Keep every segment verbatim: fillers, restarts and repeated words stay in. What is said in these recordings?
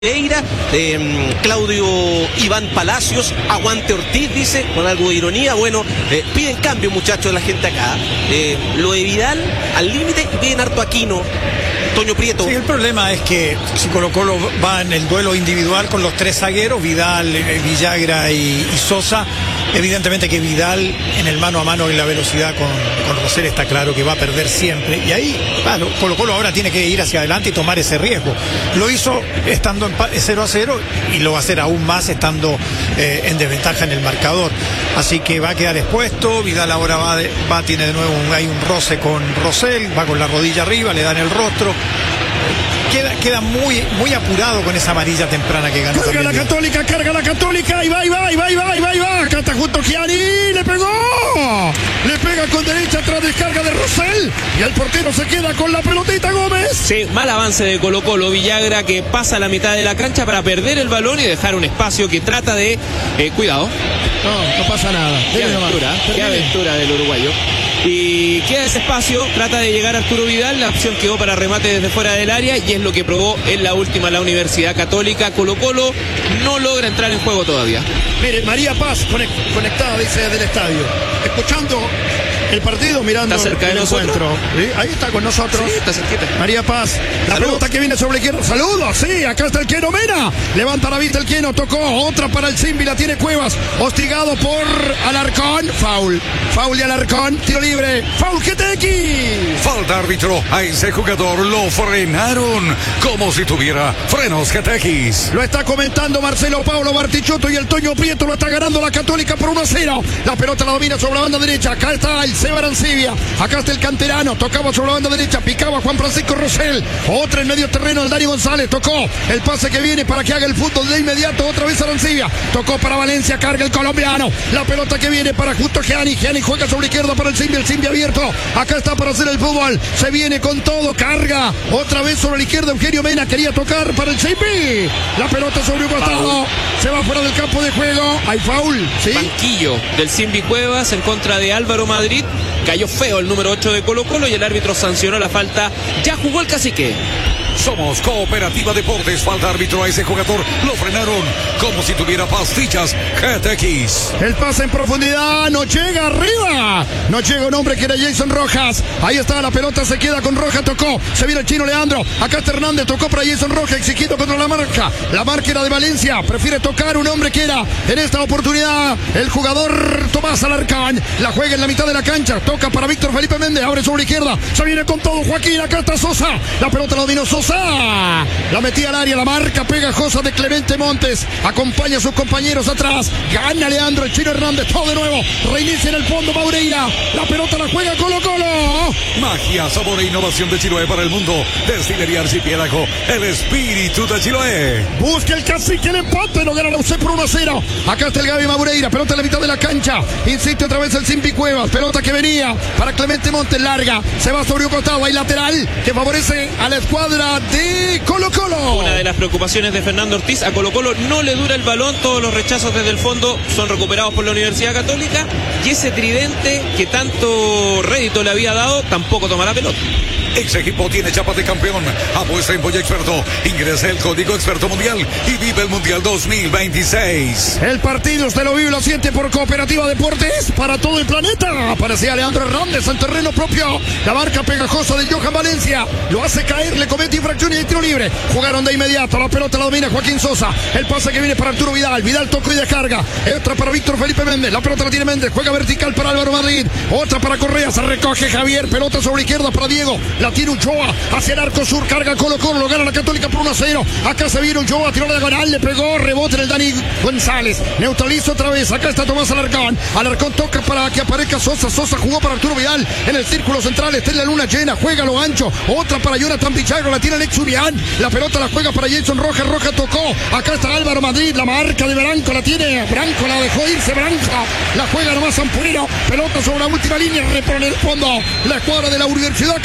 Pereira, eh, Claudio Iván Palacios, aguante Ortiz, dice, con algo de ironía. Bueno, eh, piden cambio, muchachos, de la gente acá. Eh, lo de Vidal al límite y piden harto Aquino. Toño Prieto. Sí, el problema es que si Colo Colo va en el duelo individual con los tres zagueros, Vidal, eh, Villagra y, y Sosa, evidentemente que Vidal en el mano a mano en la velocidad con, con Rosell está claro que va a perder siempre. Y ahí, claro, Colo Colo ahora tiene que ir hacia adelante y tomar ese riesgo. Lo hizo estando en cero a cero y lo va a hacer aún más estando eh, en desventaja en el marcador. Así que va a quedar expuesto. Vidal ahora va, de, va tiene de nuevo un, hay un roce con Rosell, va con la rodilla arriba, le dan el rostro. Queda, queda muy, muy apurado con esa amarilla temprana que ganó. Carga la Católica, carga la Católica, y va, y va, y va, y va, y va, y va. Acá está justo Gianni, le pegó. Le pega con derecha tras descarga de Rosell. Y el portero se queda con la pelotita, Gómez. Sí, mal avance de Colo Colo. Villagra que pasa a la mitad de la cancha para perder el balón y dejar un espacio que trata de... Eh, cuidado. No, no pasa nada. Qué aventura, qué aventura del uruguayo. Y queda ese espacio, trata de llegar Arturo Vidal, la opción quedó para remate desde fuera del área y es lo que probó en la última la Universidad Católica. Colo Colo no logra entrar en juego todavía. Mire, María Paz conectada, dice, del estadio, escuchando el partido, mirando está cerca el de encuentro. ¿Sí? Ahí está con nosotros. Sí, está cerquita. María Paz, la Saludos. pelota que viene sobre la izquierda. Saludos, sí, acá está el Queno Mena. Levanta la vista el Queno, tocó otra para el Simbi, la tiene Cuevas, hostigado por Alarcón. Foul, foul de Alarcón, tiro libre. Foul G T X. Falta árbitro, a ese jugador lo frenaron como si tuviera frenos G T X. Lo está comentando Marcelo Paulo Bartichotto y el Toño Prieto. Lo está ganando la Católica por uno a cero. La pelota la domina sobre la banda derecha. Acá está el Seba Arancibia. Acá está el canterano. Tocaba sobre la banda derecha. Picaba Juan Francisco Rosell. Otra en medio terreno. El Dani González. Tocó el pase que viene para que haga el fútbol de inmediato. Otra vez Arancibia. Tocó para Valencia. Carga el colombiano. La pelota que viene para justo Gianni. Gianni juega sobre la izquierda para el Simbi. El Simbi abierto. Acá está para hacer el fútbol. Se viene con todo. Carga. Otra vez sobre la izquierda. Eugenio Mena quería tocar para el Simbi. La pelota sobre un costado. Se va fuera del campo de juego. Hay foul. ¿Sí? Banquillo del Simbi Cuevas en contra de Álvaro Madrid. Cayó feo el número ocho de Colo Colo y el árbitro sancionó la falta. Ya jugó el cacique. Somos Cooperativa Deportes. Falta árbitro, a ese jugador lo frenaron como si tuviera pastillas G T X. El pase en profundidad, no llega arriba. No llega un hombre que era Jason Rojas. Ahí está, la pelota se queda con Rojas, tocó. Se viene el chino Leandro. Acá está Hernández, tocó para Jason Rojas, exigido contra la marca. La marca era de Valencia. Prefiere tocar un hombre que era en esta oportunidad el jugador Tomás Alarcón. La juega en la mitad de la cancha. Toca para Víctor Felipe Méndez. Abre sobre la izquierda. Se viene con todo Joaquín. Acá está Sosa. La pelota la dominó Sosa. La metía al área, la marca pegajosa de Clemente Montes. Acompaña a sus compañeros atrás. Gana Leandro, el chino Hernández. Todo de nuevo. Reinicia en el fondo Maureira. La pelota la juega Colo Colo. Magia, sabor e innovación de Chiloé para el mundo. Destilería Archipiélago, el espíritu de Chiloé. Busca el cacique el empate. Lo gana la U C por uno a cero. Acá está el Gaby Maureira. Pelota en la mitad de la cancha. Insiste otra vez el Simbi Cuevas. Pelota que venía para Clemente Montes. Larga. Se va sobre un costado. Hay lateral que favorece a la escuadra de Colo Colo. Una de las preocupaciones de Fernando Ortiz, a Colo Colo no le dura el balón, todos los rechazos desde el fondo son recuperados por la Universidad Católica y ese tridente que tanto rédito le había dado tampoco toma la pelota. Ex equipo tiene chapa de campeón. Apuesta en Boya Experto. Ingresa el código Experto Mundial y vive el Mundial dos mil veintiséis. El partido usted lo vive y lo siente por Cooperativa Deportes para todo el planeta. Aparecía Leandro Hernández en terreno propio. La marca pegajosa de Johan Valencia. Lo hace caer, le comete infracción y de tiro libre. Jugaron de inmediato. La pelota la domina Joaquín Sosa. El pase que viene para Arturo Vidal. Vidal tocó y descarga. Otra para Víctor Felipe Méndez. La pelota la tiene Méndez. Juega vertical para Álvaro Madrid. Otra para Correa. Se recoge Javier. Pelota sobre izquierda para Diego. La tiene Uchoa hacia el arco sur, carga Colo Colo, lo gana la Católica por uno a cero. Acá se viene Uchoa, tiró la diagonal, le pegó, rebote en el Dani González. Neutraliza otra vez, acá está Tomás Alarcón. Alarcón toca para que aparezca Sosa. Sosa jugó para Arturo Vidal en el círculo central, está en la luna llena, juega lo ancho. Otra para Jonathan Pichardo, la tiene Alex Urián. La pelota la juega para Jason Rojas, Rojas tocó. Acá está Álvaro Madrid, la marca de Branco, la tiene Branco, la dejó irse Branco. La juega nomás Zampurino, pelota sobre la última línea, repone el fondo. La escuadra de la Universidad Católica.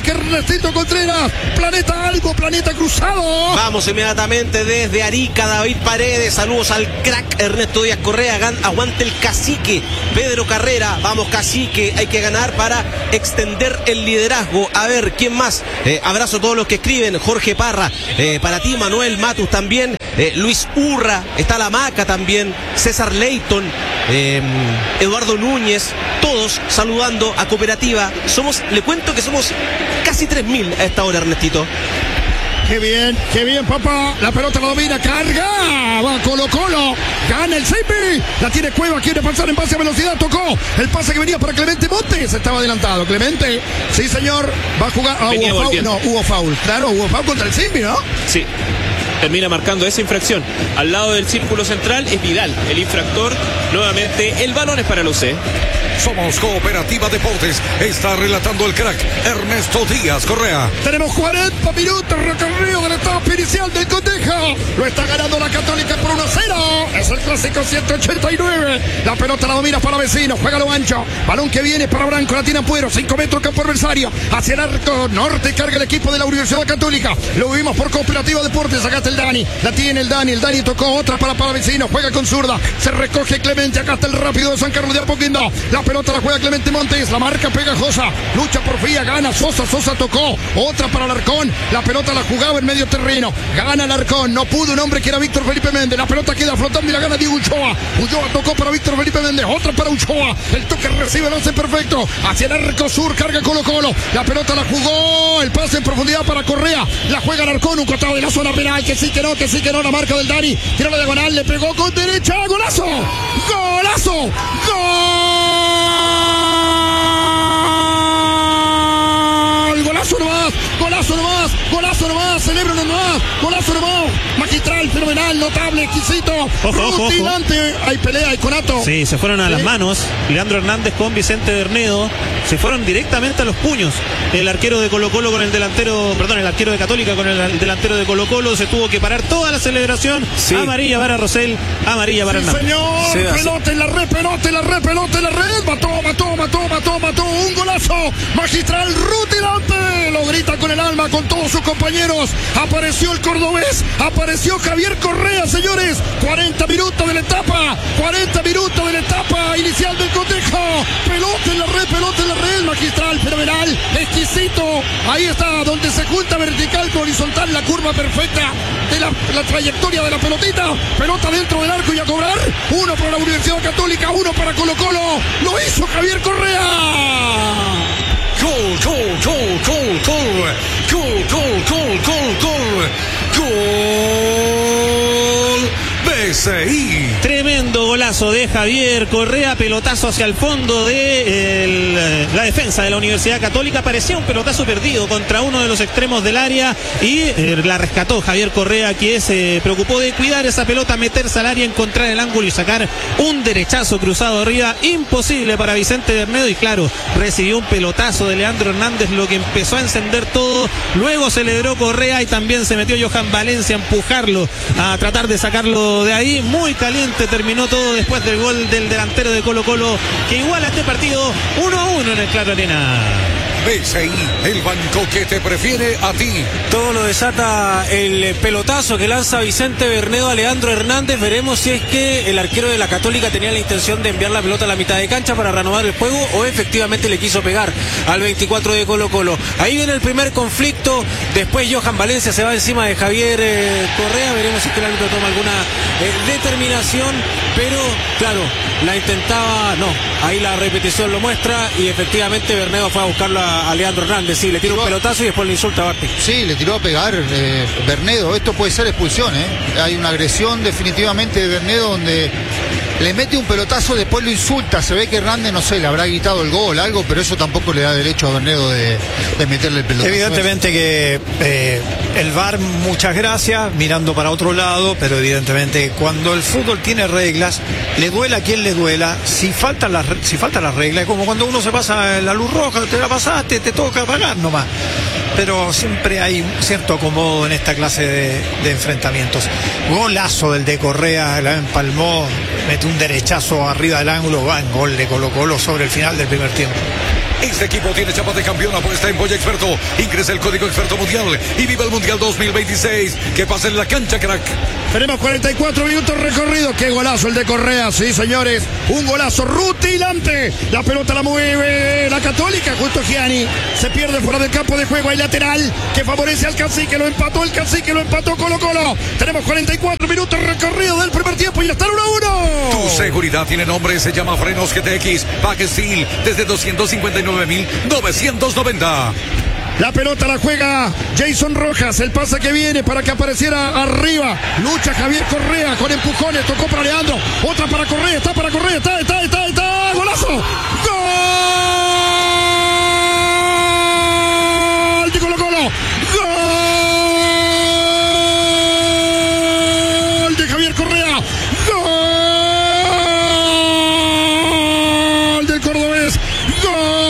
toque Ernestito Contreras. Planeta algo, planeta cruzado. Vamos inmediatamente desde Arica, David Paredes. Saludos al crack Ernesto Díaz Correa. Gan, aguante el cacique. Pedro Carrera. Vamos, cacique. Hay que ganar para extender el liderazgo. A ver, ¿quién más? Eh, abrazo a todos los que escriben. Jorge Parra. Eh, para ti, Manuel Matus también. Eh, Luis Urra. Está la Maca también. César Leighton. Eh, Eduardo Núñez. Todos saludando a Cooperativa. Somos, le cuento que somos casi tres mil a esta hora, Ernestito. Qué bien, qué bien, papá. La pelota la domina, carga. Va Colo Colo. Gana el Seipi. La tiene Cueva, quiere pasar en base a velocidad. Tocó el pase que venía para Clemente Montes. Estaba adelantado. Clemente, sí, señor. Va a jugar. Ah, hubo foul. No, hubo foul. Claro, hubo foul contra el Seipi, ¿no? Sí. Termina marcando esa infracción. Al lado del círculo central es Vidal, el infractor. Nuevamente, el balón es para los C. Somos Cooperativa Deportes. Está relatando el crack Ernesto Díaz Correa. Tenemos cuarenta minutos recorrido de la etapa inicial del cotejo. Lo está ganando la Católica por uno a cero. Es el clásico ciento ochenta y nueve. La pelota la domina para Vecino. Juega lo ancho. Balón que viene para Branco. La tiene Ampuero. cinco metros campo adversario. Hacia el arco norte carga el equipo de la Universidad Católica. Lo vimos por Cooperativa Deportes. Acá está el Dani. La tiene el Dani. El Dani tocó otra para Palavecino. Juega con zurda. Se recoge Clemente. Acá está el rápido de San Carlos de Apoquindo. La pelota la juega Clemente Montes. La marca Pegajosa. Lucha por Fía. Gana Sosa. Sosa tocó. Otra para Alarcón. La pelota la jugaba en medio terreno. Gana Alarcón. No pudo un hombre que era Víctor Felipe Méndez. La pelota queda flotando y la gana Diego Ulloa. Ulloa tocó para Víctor Felipe Méndez. Otra para Ulloa. El toque recibe el lance perfecto. Hacia el arco sur. Carga Colo Colo. La pelota la jugó. El pase en profundidad para Correa. La juega Alarcón. Un costado de la zona penal. Que sí que no. Que sí que no. La marca del Dani. Tira la diagonal. Le pegó con derecha. ¡Golazo! ¡Golazo! ¡Gol! ¡Golazo nomás! ¡Golazo nomás! ¡Golazo nomás! ¡Celebro nomás! ¡Golazo nomás! Magistral, fenomenal, notable, exquisito, rutilante. Hay pelea, hay conato. Sí, se fueron a ¿Sí? las manos. Leandro Hernández con Vicente Bernedo. Se fueron directamente a los puños. El arquero de Colo Colo con el delantero, perdón, el arquero de Católica con el delantero de Colo Colo. Se tuvo que parar toda la celebración. Sí. Amarilla para Rosell, amarilla para sí, Hernández. Señor, sí, pelota en la red, pelota en la red, pelota en la red. Mató, mató, mató, mató, mató. Un golazo magistral, rutilante. Lo grita con el alma, con todos sus compañeros. Apareció el cordobés, apareció Javier Correa, señores. cuarenta minutos de la etapa, cuarenta minutos de la etapa inicial del cotejo. Pelota en la red, pelota en la red, magistral, fenomenal, exquisito. Ahí está, donde se junta vertical con horizontal, la curva perfecta de la, la trayectoria de la pelotita. Pelota dentro del arco y a cobrar. Uno para la Universidad Católica, uno para Colo Colo. Lo hizo Javier Correa. Gol, gol, gol, gol, gol, gol, gol, gol, gol, gol, gol, B C I. Tremendo golazo de Javier Correa, pelotazo hacia el fondo de el, la defensa de la Universidad Católica. Parecía un pelotazo perdido contra uno de los extremos del área y eh, la rescató Javier Correa, que se preocupó de cuidar esa pelota, meterse al área, encontrar el ángulo y sacar un derechazo cruzado arriba. Imposible para Vicente Bernedo y claro, recibió un pelotazo de Leandro Hernández, lo que empezó a encender todo. Luego celebró Correa y también se metió Johan Valencia a empujarlo, a tratar de sacarlo de ahí. Muy caliente terminó todo después del gol del delantero de Colo Colo, que iguala este partido uno a uno en el Claro Arena. B C I, el banco que te prefiere a ti. Todo lo desata el pelotazo que lanza Vicente Bernedo a Leandro Hernández. Veremos si es que el arquero de la Católica tenía la intención de enviar la pelota a la mitad de cancha para reanudar el juego o efectivamente le quiso pegar al veinticuatro de Colo Colo. Ahí viene el primer conflicto. Después Johan Valencia se va encima de Javier eh, Correa. Veremos si es que el árbitro toma alguna eh, determinación. Pero claro, la intentaba, no, ahí la repetición lo muestra y efectivamente Bernedo fue a buscarlo a a Leandro Hernández, sí, le tiró un pelotazo y después le insulta a Barti. Sí, le tiró a pegar eh, Bernedo. Esto puede ser expulsión, ¿eh? Hay una agresión definitivamente de Bernedo donde le mete un pelotazo, después lo insulta. Se ve que Hernández, no sé, le habrá gritado el gol, algo, pero eso tampoco le da derecho a Bernedo de, de meterle el pelotazo. Evidentemente que eh, el V A R, muchas gracias, mirando para otro lado, pero evidentemente cuando el fútbol tiene reglas, le duela a quien le duela. Si faltan las, si faltan las reglas, es como cuando uno se pasa la luz roja, te la pasaste, te toca pagar nomás. Pero siempre hay cierto acomodo en esta clase de, de enfrentamientos. Golazo del de Correa, la empalmó mete un derechazo arriba del ángulo, va en gol de Colo Colo sobre el final del primer tiempo. Este equipo tiene chapa de campeón, apuesta en Polla Experto. Ingresa el código Experto Mundial y viva el Mundial dos mil veintiséis. Que pase en la cancha, crack. Tenemos cuarenta y cuatro minutos recorridos. Qué golazo el de Correa, sí, señores. Un golazo rutilante. La pelota la mueve la Católica. Justo Gianni se pierde fuera del campo de juego. Hay lateral que favorece al Cacique. Lo empató el Cacique, lo empató Colo Colo. Tenemos cuarenta y cuatro minutos recorridos del primer tiempo y ya está el uno a uno. Tu seguridad tiene nombre, se llama Frenos G T X. Pague Steel desde doscientos cincuenta y nueve mil novecientos noventa. La pelota la juega Jason Rojas. El pase que viene para que apareciera arriba. Lucha Javier Correa con empujones. Tocó para Leandro. Otra para Correa. Está para Correa. Está, está, está, está. ¡Golazo! ¡Gol de Colo Colo! ¡Gol de Javier Correa! ¡Gol del cordobés! ¡Gol!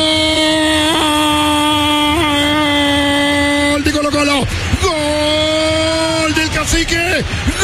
Cacique,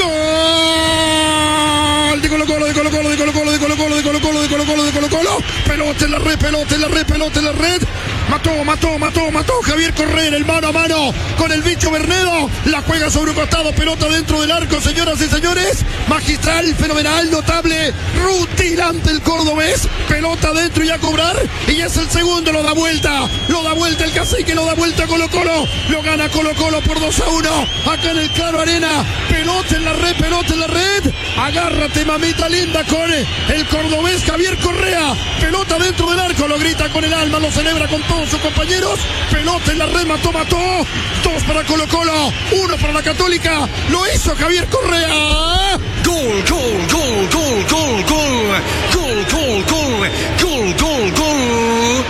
gol de Colo Colo, de Colo Colo, de Colo Colo, de Colo Colo, de Colo Colo, de Colo Colo, de Colo Colo, pelota en la red, pelota en la red, pelota en la red, mató, mató, mató, mató Javier Correa en el mano a mano con el bicho Bernedo, la juega sobre un costado, pelota dentro del arco, señoras y señores, magistral, fenomenal, notable, rutilante el cordobés, pelota dentro y a cobrar, y es el segundo, lo da vuelta, lo da vuelta el Cacique, lo da vuelta Colo Colo, lo gana Colo Colo por dos a uno, acá en el Claro Arena, pelota en la red, pelota en la red, agárrate mamita linda con el cordobés Javier Correa, pelota dentro del arco, lo grita con el alma, lo celebra con todos sus compañeros, pelota en la red, mató, mató, dos para Colo Colo, uno para la Católica, lo hizo Javier Correa. Gol, gol, gol, gol, gol, gol, gol, gol, gol, gol, gol, gol,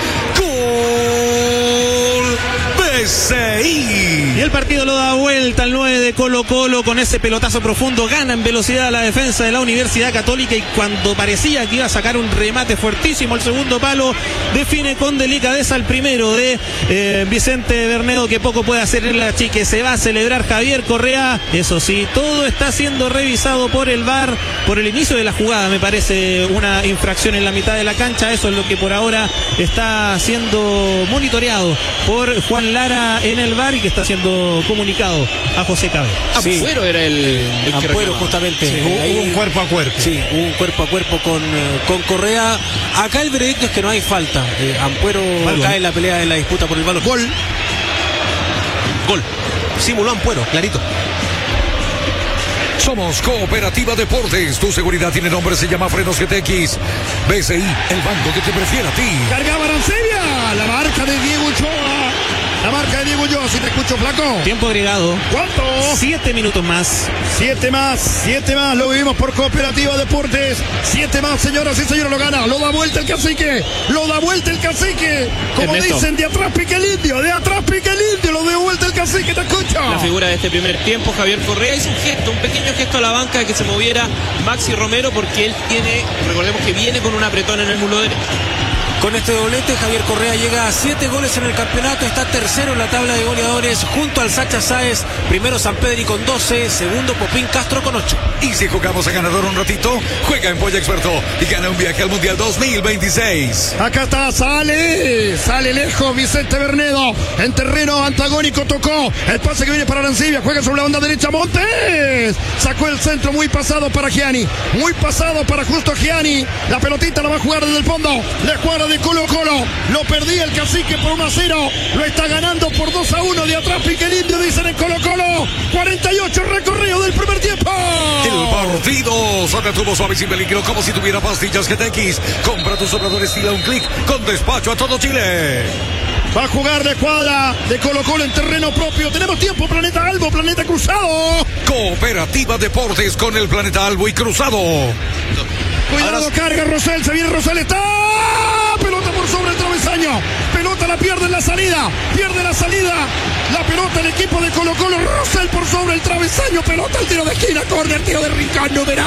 gol, B C I. Y el partido lo da vuelta al nueve de Colo Colo con ese pelotazo profundo, gana en velocidad la defensa de la Universidad Católica y cuando parecía que iba a sacar un remate fuertísimo el segundo palo, define con delicadeza el primero de eh, Vicente Bernedo, que poco puede hacer en la chique. Se va a celebrar Javier Correa, eso sí, todo está siendo revisado por el V A R, por el inicio de la jugada, me parece una infracción en la mitad de la cancha, eso es lo que por ahora está siendo monitoreado por Juan Lara en el V A R y que está siendo comunicado a José Cabe. Sí. Ampuero era el, el que Ampuero, justamente. Sí, eh, hubo un cuerpo a cuerpo. Sí, un cuerpo a cuerpo con, eh, con Correa. Acá el veredicto es que no hay falta. Eh, Ampuero Balón. cae en la pelea, en la disputa por el balón. Gol. Gol. Simuló Ampuero, clarito. Somos Cooperativa Deportes. Tu seguridad tiene nombre, se llama Frenos G T X. B C I, el banco que te prefiere a ti. Cargaba Arancibia, la marca de Diego Ochoa. La marca de Diego Ochoa, si te escucho, flaco. Tiempo agregado. ¿Cuánto? Siete minutos más. Siete más, siete más, lo vivimos por Cooperativa Deportes. Siete más, señoras y señores, lo gana. Lo da vuelta el Cacique. Lo da vuelta el Cacique. Como Ernesto. dicen, de atrás pique el indio. De atrás pique el indio. Lo dio vuelta el Cacique, te escucho. La figura de este primer tiempo, Javier Correa, hizo un gesto, un pequeño gesto a la banca de que se moviera Maxi Romero, porque él tiene, recordemos que viene con un apretón en el muslo derecho. Con este doblete, Javier Correa llega a siete goles en el campeonato, está tercero en la tabla de goleadores junto al Sacha Sáez, primero San Pedri con doce, segundo Popín Castro con ocho. Y si jugamos a ganador un ratito, juega en Polla Experto y gana un viaje al Mundial dos mil veintiséis. Acá está, sale, sale lejos Vicente Bernedo, en terreno antagónico tocó, el pase que viene para Arancibia, juega sobre la banda derecha, Montes, sacó el centro muy pasado para Gianni, muy pasado para justo Gianni, la pelotita la va a jugar desde el fondo, la cuadra de Colo Colo, lo perdía el Cacique por uno a cero, lo está ganando por dos a uno, de atrás pique el indio, dicen en Colo Colo, cuarenta y ocho recorrido del primer tiempo. El partido se detuvo suave y sin peligro, como si tuviera pastillas G T X. Compra tus sopladores y a un clic con despacho a todo Chile. Va a jugar la escuadra de Colo Colo en terreno propio. Tenemos tiempo, Planeta Albo, Planeta Cruzado. Cooperativa Deportes con el Planeta Albo y Cruzado. Cuidado, ahora carga Rosell, se viene Rosell, está pelota por sobre el travesaño, pelota la pierde en la salida, pierde la salida, la pelota el equipo de Colo Colo, Rosell por sobre el travesaño, pelota al tiro de esquina, córner, tiro de Rincón, número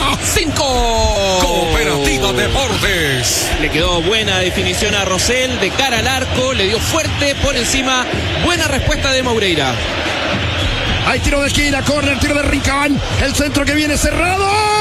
cinco. Cooperativa Deportes. Le quedó buena definición a Rosell, de cara al arco, le dio fuerte por encima, buena respuesta de Moureira. Hay tiro de esquina, córner, tiro de Rincón, el centro que viene cerrado.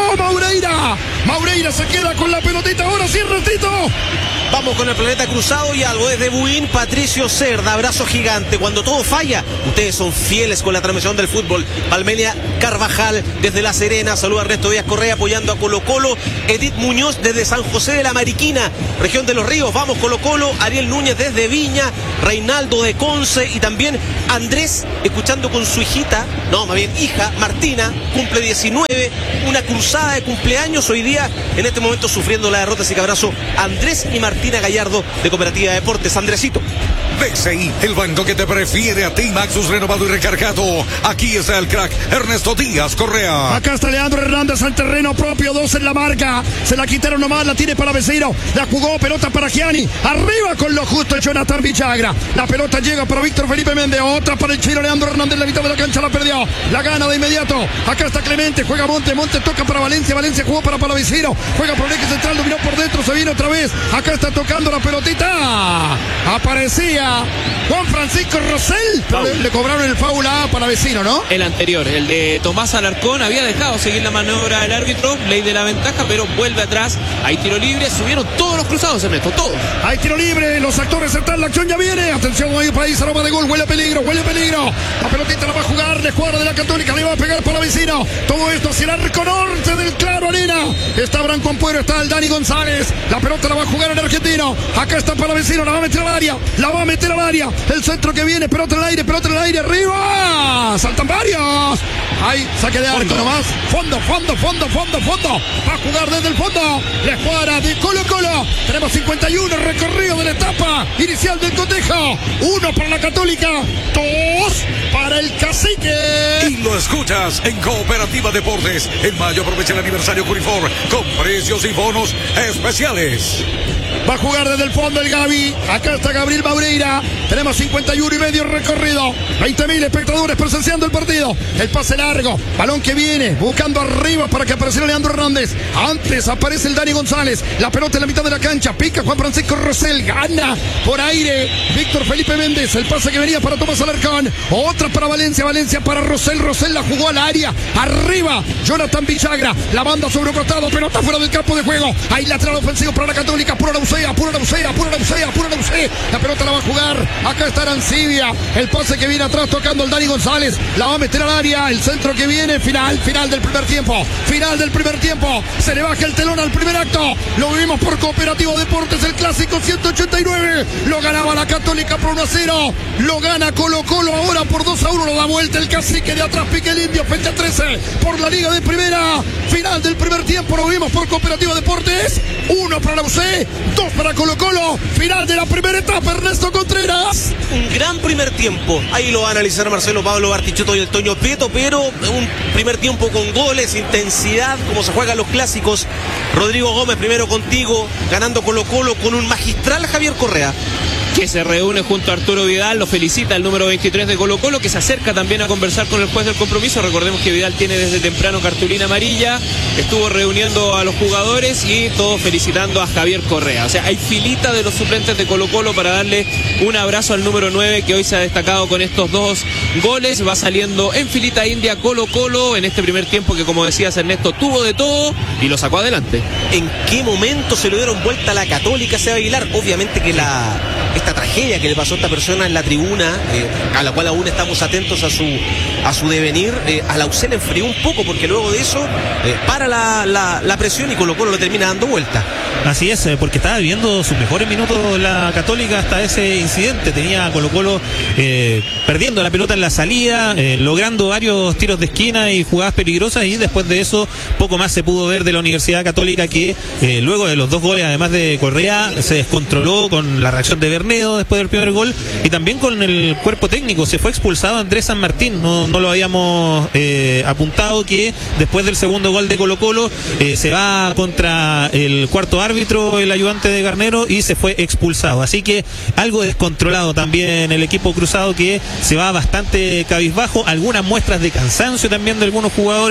Maureira. Maureira se queda con la pelotita. Ahora sí, Restito. Vamos con el planeta cruzado y algo desde Buin. Patricio Cerda, abrazo gigante. Cuando todo falla, ustedes son fieles con la transmisión del fútbol. Palmelia Carvajal desde La Serena. Saluda a Ernesto Díaz Correa apoyando a Colo Colo. Edith Muñoz desde San José de la Mariquina, región de los Ríos. Vamos Colo Colo. Ariel Núñez desde Viña. Reinaldo de Conce y también Andrés escuchando con su hijita, no, más bien hija, Martina, cumple diecinueve. Una cruzada de cumpleaños hoy día, en este momento sufriendo la derrota. Así que abrazo a Andrés y Martina Gallardo de Cooperativa de Deportes. Andresito. B C I, el banco que te prefiere a ti, Maxus renovado y recargado. Aquí está el crack Ernesto Díaz Correa. Acá está Leandro Hernández al terreno propio, dos en la marca. Se la quitaron nomás, la tiene para Vecino. La jugó, pelota para Gianni. Arriba con lo justo Jonathan Villagra. La pelota llega para Víctor Felipe Méndez. Otra para el chino Leandro Hernández. La mitad de la cancha la perdió. La gana de inmediato. Acá está Clemente, juega Monte. Monte toca para Valencia. Valencia jugó para Palavecino. Juega por el eje central, dominó por dentro. Se viene otra vez. Acá está tocando la pelotita. Aparecía Juan Francisco Rosell, le, le cobraron el foul a Palavecino, ¿no? El anterior, el de Tomás Alarcón, había dejado seguir la maniobra del árbitro, ley de la ventaja, pero vuelve atrás. Hay tiro libre, subieron todos los cruzados, Ernesto, todos. Hay tiro libre, los actores están, la acción ya viene. Atención, hay país, aroma de gol, huele a peligro, huele a peligro. La pelotita la va a jugar, la escuadra de la Católica, le va a pegar Palavecino. Todo esto hacia el arco norte del Claro Arena. Está Branco Ampuero, está el Dani González. La pelota la va a jugar el argentino. Acá está Palavecino, la va a meter al área, la va a meter al área. El centro que viene, pelota en el aire, pelota en el aire, arriba. Saltan varios. Hay saque de arco fondo. nomás. Fondo, fondo, fondo, fondo, fondo. Va a jugar desde el fondo la escuadra de Colo Colo. Tenemos cincuenta y uno recorrido de la etapa inicial del cotejo. Uno para la Católica, dos para el Cacique. Y lo escuchas en Cooperativa Deportes. En mayo aprovecha el aniversario Curifor con precios y bonos especiales. Va a jugar desde el fondo el Gaby. Acá está Gabriel Maureira. Tenemos cincuenta y uno y medio recorrido. veinte mil espectadores presenciando el partido. El pase largo. Balón que viene. Buscando arriba para que apareciera Leandro Hernández. Antes aparece el Dani González. La pelota en la mitad de la cancha. Pica Juan Francisco Rosell. Gana por aire Víctor Felipe Méndez. El pase que venía para Tomás Alarcón. Otra para Valencia. Valencia para Rosell. Rosell la jugó al área. Arriba Jonathan Villagra. La banda sobre un costado. Pelota fuera del campo de juego. Hay lateral ofensivo para la Católica. Pura Naucea. Pura Naucea. Pura Naucea. Pura Naucea. La pelota la va a jugar. Acá está Arancibia. El pase que viene atrás tocando el Dani González. La va a meter al área. El centro que viene. Final. Final del primer tiempo. Final del primer tiempo. Se le baja el telón al primer acto. Lo vivimos por Cooperativo Deportes. El clásico ciento ochenta y nueve. Lo ganaba la Católica por uno a cero. Lo gana Colo Colo ahora por dos a uno. Lo da vuelta el Cacique de atrás. Pique el Indio. Fecha trece. Por la Liga de Primera. Final del primer tiempo. Lo vivimos por Cooperativo Deportes. Uno para la U C. Dos para Colo Colo. Final de la primera etapa. Ernesto Contreras. Un gran primer tiempo. Ahí lo va a analizar Marcelo Pablo Bartichotto y el Toño Prieto, pero un primer tiempo con goles, intensidad, como se juegan los clásicos. Rodrigo Gómez, primero contigo, ganando Colo Colo con un magistral Javier Correa, que se reúne junto a Arturo Vidal, lo felicita el número veintitrés de Colo Colo, que se acerca también a conversar con el juez del compromiso. Recordemos que Vidal tiene desde temprano cartulina amarilla, estuvo reuniendo a los jugadores y todos felicitando a Javier Correa. O sea, hay filita de los suplentes de Colo Colo para darle un abrazo al número nueve, que hoy se ha destacado con estos dos goles. Va saliendo en filita india Colo Colo en este primer tiempo que, como decías Ernesto, tuvo de todo y lo sacó adelante. ¿En qué momento se lo dieron vuelta a la Católica, Seba Aguilar? Obviamente que la... esta tragedia que le pasó a esta persona en la tribuna, eh, a la cual aún estamos atentos a su a su devenir, eh, a la U C le enfrió un poco, porque luego de eso eh, para la, la, la presión y Colo Colo lo termina dando vuelta. Así es, porque estaba viviendo sus mejores minutos la Católica hasta ese incidente. Tenía a Colo Colo eh, perdiendo la pelota en la salida, eh, logrando varios tiros de esquina y jugadas peligrosas, y después de eso poco más se pudo ver de la Universidad Católica, que eh, luego de los dos goles, además de Correa, se descontroló con la reacción de Bernedo después del primer gol, y también con el cuerpo técnico. Se fue expulsado Andrés San Martín, no, no lo habíamos eh, apuntado, que después del segundo gol de Colo Colo eh, se va contra el cuarto árbitro, el ayudante de Garnero, y se fue expulsado. Así que algo descontrolado también el equipo cruzado, que se va bastante cabizbajo. Algunas muestras de cansancio también de algunos jugadores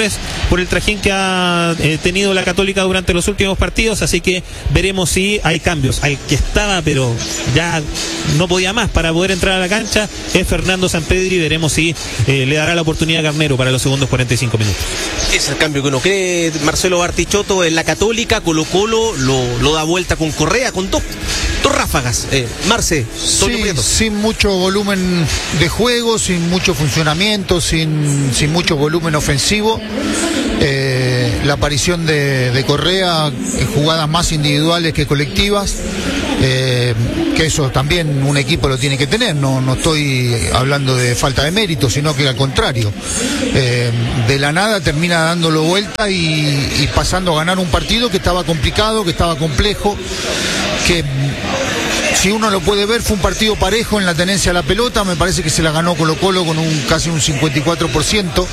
por el trajín que ha eh, tenido la Católica durante los últimos partidos, así que veremos si hay cambios. Al que estaba, pero ya no podía más para poder entrar a la cancha, es Fernando Sampedri. Veremos si eh, le dará la oportunidad a Garnero para los segundos cuarenta y cinco minutos. Es el cambio que uno cree. Marcelo Bartichotto en la Católica, Colo Colo lo, lo da vuelta con Correa, con dos, dos ráfagas. Eh, Marce, sí, sin mucho volumen de juego, sin mucho funcionamiento, sin, sin mucho volumen ofensivo. Eh, la aparición de, de Correa en jugadas más individuales que colectivas, eh, que eso también un equipo lo tiene que tener. No, no estoy hablando de falta de mérito, sino que al contrario, eh, de la nada termina dándolo vuelta y, y pasando a ganar un partido que estaba complicado, que estaba complejo, que si uno lo puede ver, fue un partido parejo en la tenencia de la pelota. Me parece que se la ganó Colo Colo con un casi un cincuenta y cuatro por ciento.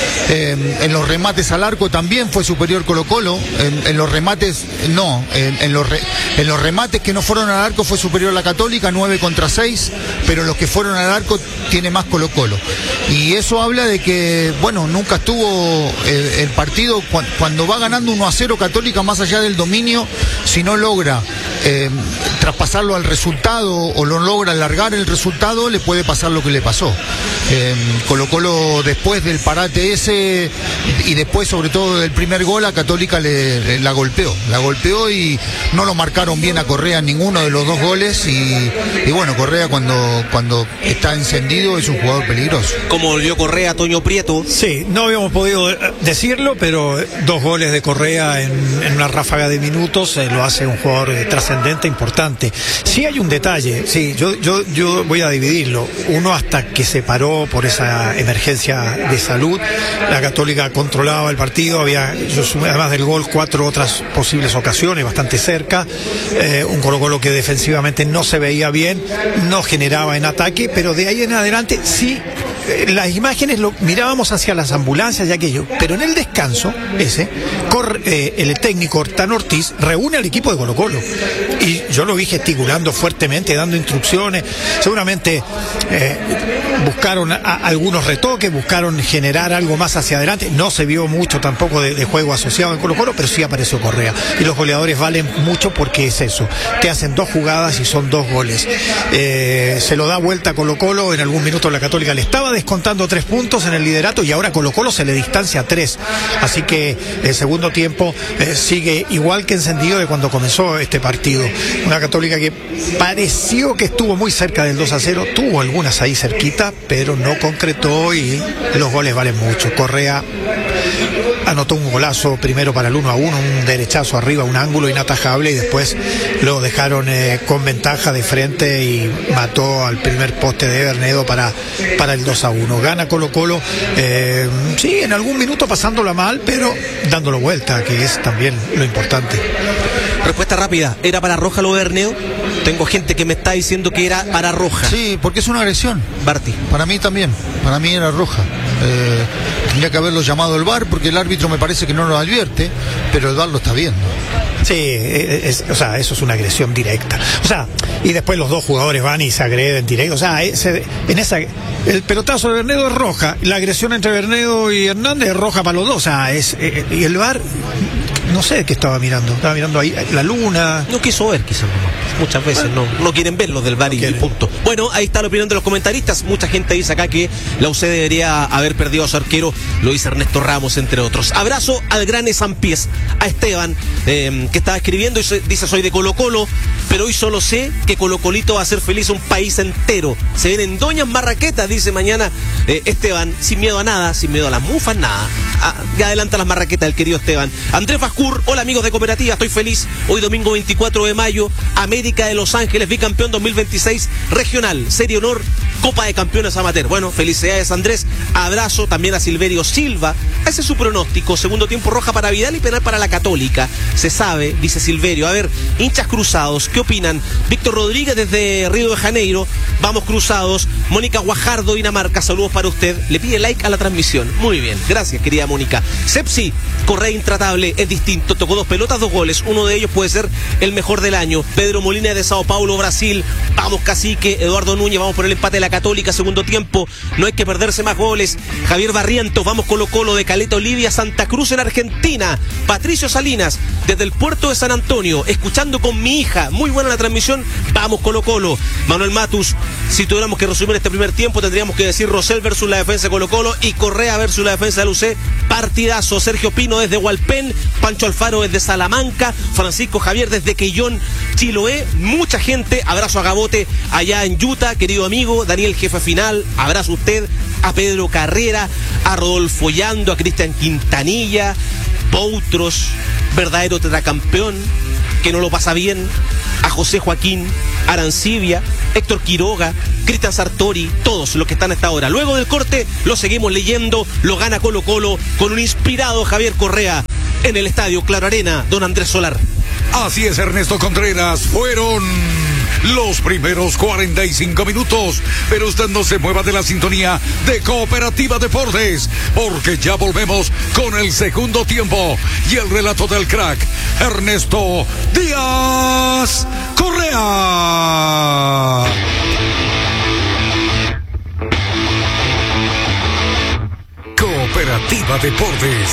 Eh, en los remates al arco también fue superior Colo Colo. En, en los remates, no, en, en, los re, en los remates que no fueron al arco fue superior la Católica, nueve contra seis, pero los que fueron al arco tiene más Colo Colo. Y eso habla de que, bueno, nunca estuvo eh, el partido, cu cuando va ganando uno a cero Católica, más allá del dominio, si no logra eh, traspasarlo al resultado o lo logra alargar el resultado, le puede pasar lo que le pasó. Eh, Colo Colo, después del parate ese y después sobre todo del primer gol, a Católica le, le, la golpeó, la golpeó y no lo marcaron bien a Correa en ninguno de los dos goles y, y bueno, Correa cuando, cuando está encendido es un jugador peligroso. ¿Cómo volvió Correa, Toño Prieto? Sí, no habíamos podido decirlo, pero dos goles de Correa en, en una ráfaga de minutos eh, lo hace un jugador eh, trascendente, importante. Sí hay un detalle, sí, yo, yo, yo voy a dividirlo. Uno, hasta que se paró por esa emergencia de salud, la Católica controlaba el partido, había, yo sumé, además del gol, cuatro otras posibles ocasiones bastante cerca, eh, un Colo Colo que defensivamente no se veía bien, no generaba en ataque, pero de ahí en adelante sí. Las imágenes lo mirábamos hacia las ambulancias y aquello, pero en el descanso ese, corre, eh, el técnico Tan Ortiz reúne al equipo de Colo Colo y yo lo vi gesticulando fuertemente, dando instrucciones. Seguramente eh, buscaron a, a algunos retoques, buscaron generar algo más hacia adelante. No se vio mucho tampoco de, de juego asociado en Colo Colo, pero sí apareció Correa y los goleadores valen mucho porque es eso, te hacen dos jugadas y son dos goles. Eh, se lo da vuelta a Colo Colo, en algún minuto la Católica le estaba descontando tres puntos en el liderato y ahora Colo Colo se le distancia a tres, así que el segundo tiempo eh, sigue igual que encendido de cuando comenzó este partido. Una Católica que pareció que estuvo muy cerca del dos a cero, tuvo algunas ahí cerquita, pero no concretó y los goles valen mucho. Correa anotó un golazo primero para el uno a uno, un derechazo arriba, un ángulo inatajable, y después lo dejaron eh, con ventaja de frente y mató al primer poste de Bernedo para, para el dos a uno. Gana Colo Colo, eh, sí, en algún minuto pasándola mal, pero dándolo vuelta, que es también lo importante. Respuesta rápida, ¿era para Roja lo de Bernedo? Tengo gente que me está diciendo que era para Roja. Sí, porque es una agresión. Barty. Para mí también, para mí era roja. Eh, tendría que haberlo llamado el V A R porque el árbitro me parece que no lo advierte, pero el V A R lo está viendo. Sí, es, o sea, eso es una agresión directa. O sea, y después los dos jugadores van y se agreden directo. O sea, ese, en esa, el pelotazo de Bernedo es roja, la agresión entre Bernedo y Hernández es roja para los dos. O sea, es, eh, y el V A R, no sé qué estaba mirando. Estaba mirando ahí la luna. No quiso ver, quizás. Muchas veces no, no quieren ver los del V A R y punto. Bueno, ahí está la opinión de los comentaristas. Mucha gente dice acá que la U C debería haber perdido a su arquero. Lo dice Ernesto Ramos, entre otros. Abrazo al gran Esampiés, a Esteban, eh, que estaba escribiendo y dice: soy de Colo Colo, pero hoy solo sé que Colo Colito va a hacer feliz a un país entero. Se vienen doñas marraquetas, dice mañana eh, Esteban, sin miedo a nada, sin miedo a las mufas, nada. Ah, ya adelanta las marraquetas el querido Esteban. Andrés Fascur, hola amigos de Cooperativa, estoy feliz. Hoy domingo veinticuatro de mayo, América de Los Ángeles, bicampeón dos mil veintiséis regional, Serie Honor, Copa de Campeones Amateur. Bueno, felicidades Andrés, abrazo también a Silverio Silva. Ese es su pronóstico, segundo tiempo roja para Vidal y penal para la Católica. Se sabe, dice Silverio. A ver, hinchas cruzados, ¿qué opinan? Víctor Rodríguez desde Río de Janeiro, vamos cruzados. Mónica Guajardo, Dinamarca, saludos para usted. Le pide like a la transmisión. Muy bien, gracias querida Mónica. Sepsi, Correa intratable, es distinto. distinto. Tocó dos pelotas, dos goles. Uno de ellos puede ser el mejor del año. Pedro Molina de Sao Paulo, Brasil. Vamos, Cacique. Eduardo Núñez, vamos por el empate de la Católica, segundo tiempo. No hay que perderse más goles. Javier Barrientos, vamos Colo Colo de Caleta Olivia, Santa Cruz en Argentina. Patricio Salinas, desde el puerto de San Antonio, escuchando con mi hija. Muy buena la transmisión. Vamos Colo Colo. Manuel Matus, si tuviéramos que resumir este primer tiempo, tendríamos que decir Rosell versus la defensa de Colo Colo y Correa versus la defensa de la U C. Partidazo. Sergio Pino desde Hualpén, Pancho Alfaro desde Salamanca, Francisco Javier desde Quillón, Chiloé. Mucha gente. Abrazo a Gabote allá en Utah, querido amigo. Daniel, jefe final. Abrazo a usted. A Pedro Carrera, a Rodolfo Yando, a Cristian Quintanilla, Poutros, verdadero tetracampeón, que no lo pasa bien, a José Joaquín Arancibia, Héctor Quiroga, Cristian Sartori, todos los que están a esta hora. Luego del corte, lo seguimos leyendo, lo gana Colo Colo con un inspirado Javier Correa en el estadio Claro Arena, don Andrés Solar. Así es, Ernesto Contreras, fueron los primeros cuarenta y cinco minutos, pero usted no se mueva de la sintonía de Cooperativa Deportes, porque ya volvemos con el segundo tiempo y el relato del crack Ernesto Díaz Correa. Cooperativa Deportes.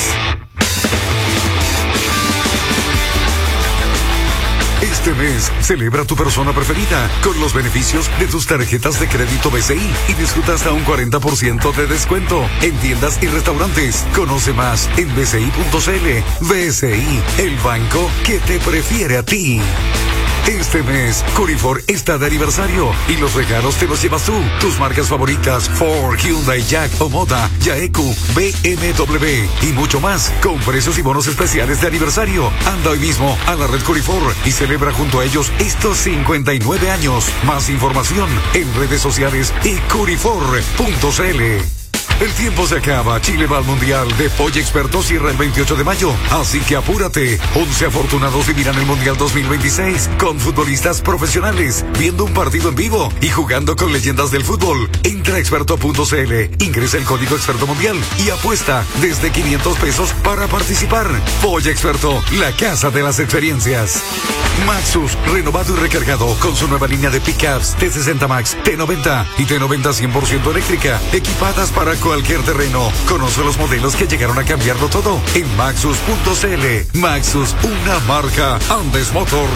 Este mes, celebra tu persona preferida con los beneficios de tus tarjetas de crédito B C I y disfruta hasta un cuarenta por ciento de descuento en tiendas y restaurantes. Conoce más en b c i punto c l. B C I, el banco que te prefiere a ti. Este mes, Curifor está de aniversario y los regalos te los llevas tú. Tus marcas favoritas, Ford, Hyundai, Jack, Omoda, Yaeku, B M W y mucho más, con precios y bonos especiales de aniversario. Anda hoy mismo a la red Curifor y celebra junto a ellos estos cincuenta y nueve años. Más información en redes sociales y curifor punto c l. El tiempo se acaba. Chile va al Mundial de Polla Experto, cierra el veintiocho de mayo. Así que apúrate. once afortunados vivirán el Mundial dos mil veintiséis con futbolistas profesionales, viendo un partido en vivo y jugando con leyendas del fútbol. Entra a experto punto c l, ingresa el código Experto Mundial y apuesta desde quinientos pesos para participar. Polla Experto, la casa de las experiencias. Maxus, renovado y recargado con su nueva línea de pickups T sesenta Max, T noventa y T noventa cien por ciento eléctrica, equipadas para cualquier terreno. Conoce los modelos que llegaron a cambiarlo todo en maxus punto c l. Maxus, una marca Andes Motor.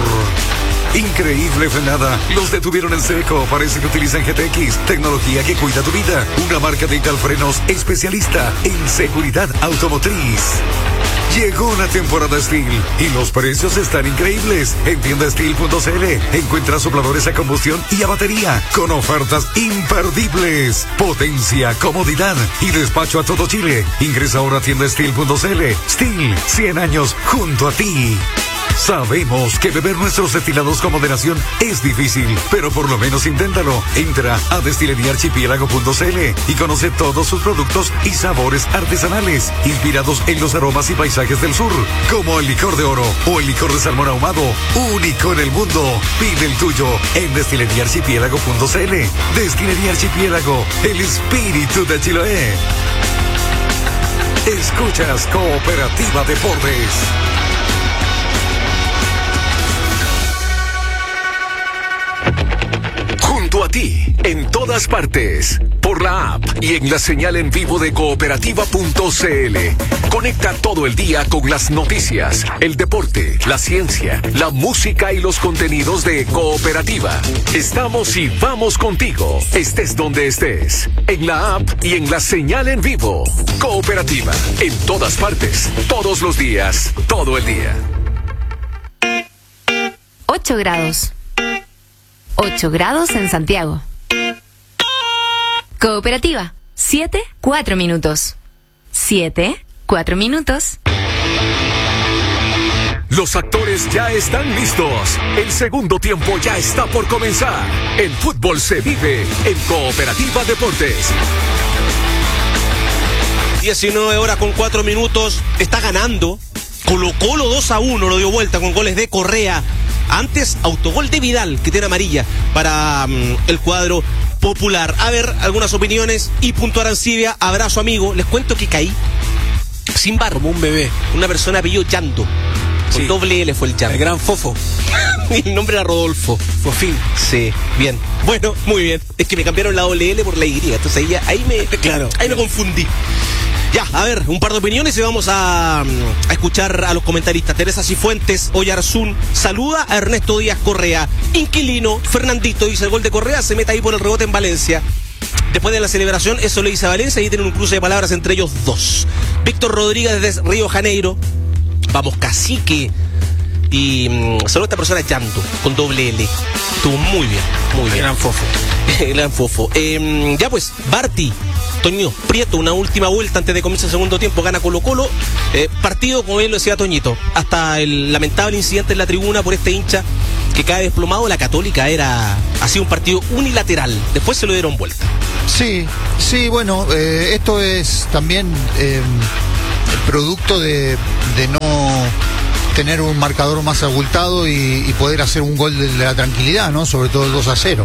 Increíble frenada. Los detuvieron en seco. Parece que utilizan G T X, tecnología que cuida tu vida. Una marca de Italfrenos especialista en seguridad automotriz. Llegó la temporada Steel y los precios están increíbles. En tienda steel punto c l encuentra sopladores a combustión y a batería con ofertas imperdibles. Potencia, comodidad y despacho a todo Chile. Ingresa ahora a tienda steel punto c l. Steel, cien años junto a ti. Sabemos que beber nuestros destilados con moderación es difícil, pero por lo menos inténtalo. Entra a destilería archipiélago punto c l y conoce todos sus productos y sabores artesanales, inspirados en los aromas y paisajes del sur, como el licor de oro o el licor de salmón ahumado, único en el mundo. Pide el tuyo en destilería archipiélago punto c l. Destilería Archipiélago, el espíritu de Chiloé. Escuchas Cooperativa Deportes. Junto a ti, en todas partes, por la app y en la señal en vivo de cooperativa punto c l. Conecta todo el día con las noticias, el deporte, la ciencia, la música y los contenidos de Cooperativa. Estamos y vamos contigo, estés donde estés, en la app y en la señal en vivo. Cooperativa, en todas partes, todos los días, todo el día. ocho grados. ocho grados en Santiago. Cooperativa, siete, cuatro minutos. siete, cuatro minutos. Los actores ya están listos. El segundo tiempo ya está por comenzar. El fútbol se vive en Cooperativa Deportes. diecinueve horas con cuatro minutos. Está ganando. Colo Colo dos a uno. Lo dio vuelta con goles de Correa. Antes, autogol de Vidal, que tiene amarilla para um, el cuadro popular. A ver, algunas opiniones. Y punto Arancibia, abrazo amigo. Les cuento que caí. Sin bar. Como un bebé. Una persona apellido Llanto. Con Sí. doble L fue el Llanto. El gran Fofo. Y el nombre era Rodolfo. Fofín. Sí, bien. Bueno, muy bien. Es que me cambiaron la doble L por la Y. Entonces ahí, ya- ahí me, Claro. ahí me confundí. Ya, a ver, un par de opiniones y vamos a, a escuchar a los comentaristas. Teresa Cifuentes, Oyarzún, saluda a Ernesto Díaz Correa. Inquilino, Fernandito dice el gol de Correa, se mete ahí por el rebote en Valencia. Después de la celebración, eso le dice a Valencia y tienen un cruce de palabras entre ellos dos. Víctor Rodríguez desde Río Janeiro. Vamos, Cacique. Y mm, solo esta persona Llanto, con doble L. Estuvo muy bien, muy bien. Gran Fofo. Gran Fofo. Eh, ya pues, Barty, Toño Prieto, una última vuelta antes de comienzo el segundo tiempo, gana Colo Colo. Eh, partido, como bien lo decía Toñito, hasta el lamentable incidente en la tribuna por este hincha que cae desplomado. La Católica era, ha sido un partido unilateral. Después se lo dieron vuelta. Sí, sí, bueno, eh, esto es también eh, producto de, de no tener un marcador más abultado y, y poder hacer un gol de la tranquilidad, ¿no? Sobre todo el dos a cero.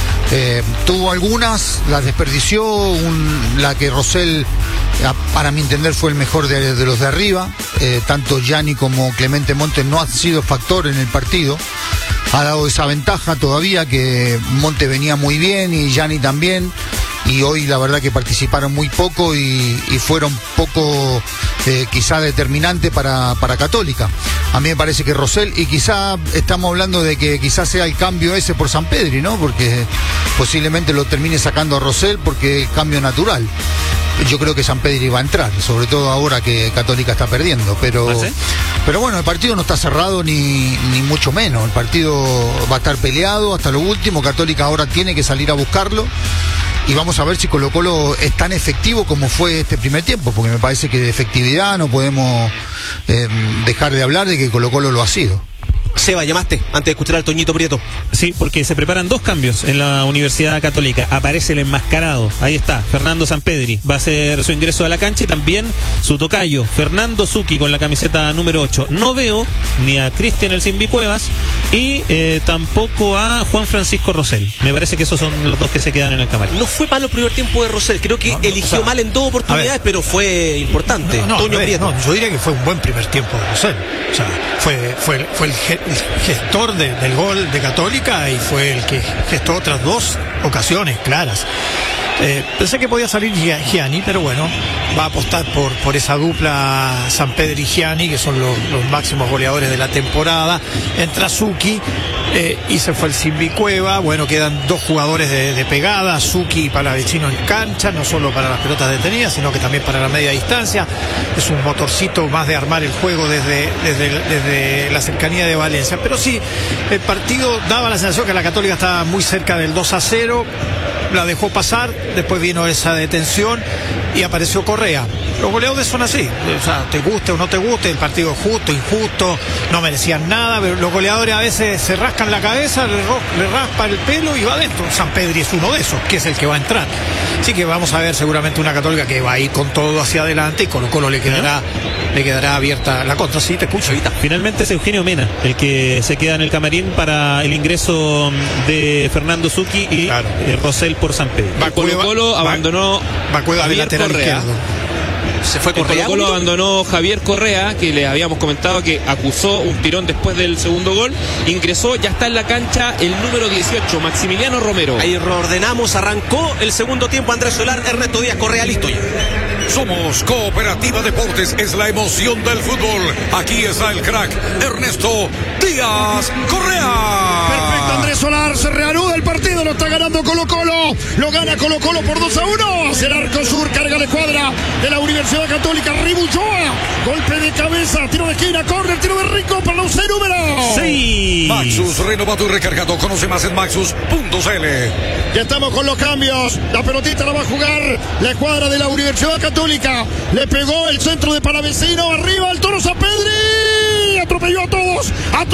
Eh, tuvo algunas, las desperdició, un, la que Rosell, a- para mi entender, fue el mejor de, de los de arriba. Eh, tanto Gianni como Clemente Montes no han sido factor en el partido. Ha dado esa ventaja todavía, que Monte venía muy bien y Gianni también. Y hoy la verdad que participaron muy poco y, y fueron poco eh, quizá determinante para, para Católica. A mí me parece que Rosell, y quizá estamos hablando de que quizás sea el cambio ese por Sampedri, ¿no? Porque posiblemente lo termine sacando a Rosell porque es cambio natural. Yo creo que Sampedri va a entrar, sobre todo ahora que Católica está perdiendo, pero ¿Ah, sí? pero bueno, el partido no está cerrado ni, ni mucho menos. El partido va a estar peleado hasta lo último. Católica ahora tiene que salir a buscarlo. Y vamos a ver si Colo Colo es tan efectivo como fue este primer tiempo, porque me parece que de efectividad no podemos eh, dejar de hablar de que Colo Colo lo ha sido. Seba, llamaste antes de escuchar al Toñito Prieto. Sí, porque se preparan dos cambios en la Universidad Católica. Aparece el enmascarado, ahí está, Fernando Sampedri. Va a hacer su ingreso a la cancha y también su tocayo, Fernando Zucchi, con la camiseta número ocho. No veo ni a Cristian El Simbi Cuevas y eh, tampoco a Juan Francisco Rosell. Me parece que esos son los dos que se quedan en el camarín. No fue malo el primer tiempo de Rosell. Creo que No, no, eligió o sea, mal en dos oportunidades, a ver. pero fue importante. No, no, Toño a ver, Prieto. no, yo diría que fue un buen primer tiempo de Rosell. O sea, fue, fue, fue el, ge- el gestor de- del gol de Católica y fue el que gestó otras dos ocasiones claras. Eh, pensé que podía salir Gia- Gianni, pero bueno, va a apostar por, por esa dupla Sampedri y Gianni, que son los, los máximos goleadores de la temporada. Entra Zucchi eh, y se fue el Simbi Cueva. Bueno, quedan dos jugadores de, de pegada, Zucchi y Palavecino en cancha, no solo para las pelotas detenidas, sino que también para la media distancia. Es un motorcito más de armar el juego desde, desde, desde la cercanía de Valencia. Pero sí, el partido daba la sensación que la Católica estaba muy cerca del dos a cero. La dejó pasar, después vino esa detención y apareció Correa. Los goleadores son así, o sea, te guste o no te guste, el partido es justo, injusto, no merecían nada, pero los goleadores a veces se rascan la cabeza, le, ro- le raspa el pelo y va adentro. Sampedri es uno de esos, que es el que va a entrar. Así que vamos a ver seguramente una Católica que va a ir con todo hacia adelante y Colo Colo le quedará, le quedará abierta la contra. Sí, te escucho. Finalmente es Eugenio Mena el que se queda en el camarín para el ingreso de Fernando Zucchi y Claro. eh, Rosell por Sampedri. Va Colo Colo va- abandonó Va Cueva de Javier lateral Correa. izquierdo. Se fue En Colo Correa. Colo abandonó Javier Correa, que le habíamos comentado que acusó un tirón después del segundo gol. Ingresó, ya está en la cancha el número dieciocho, Maximiliano Romero. Ahí reordenamos, arrancó el segundo tiempo. Andrés Solar, Ernesto Díaz Correa, listo ya. Somos Cooperativa Deportes, es la emoción del fútbol. Aquí está el crack Ernesto Díaz Correa. Perfecto, Andrés Solar, se reanuda el partido, lo está ganando Colo Colo, lo gana Colo Colo por dos a uno, hacia el arco sur, carga la escuadra de la Universidad Católica, Ribuchoa, golpe de cabeza, tiro de esquina, córner, tiro de Rico para la U C número Sí. Maxus, renovado y recargado. Conoce más en maxus punto c l. Ya estamos con los cambios. La pelotita la va a jugar la escuadra de la Universidad Católica. Le pegó el centro de Palavecino. Arriba el Toro Sampedri. Atropelló a todos. Atropelló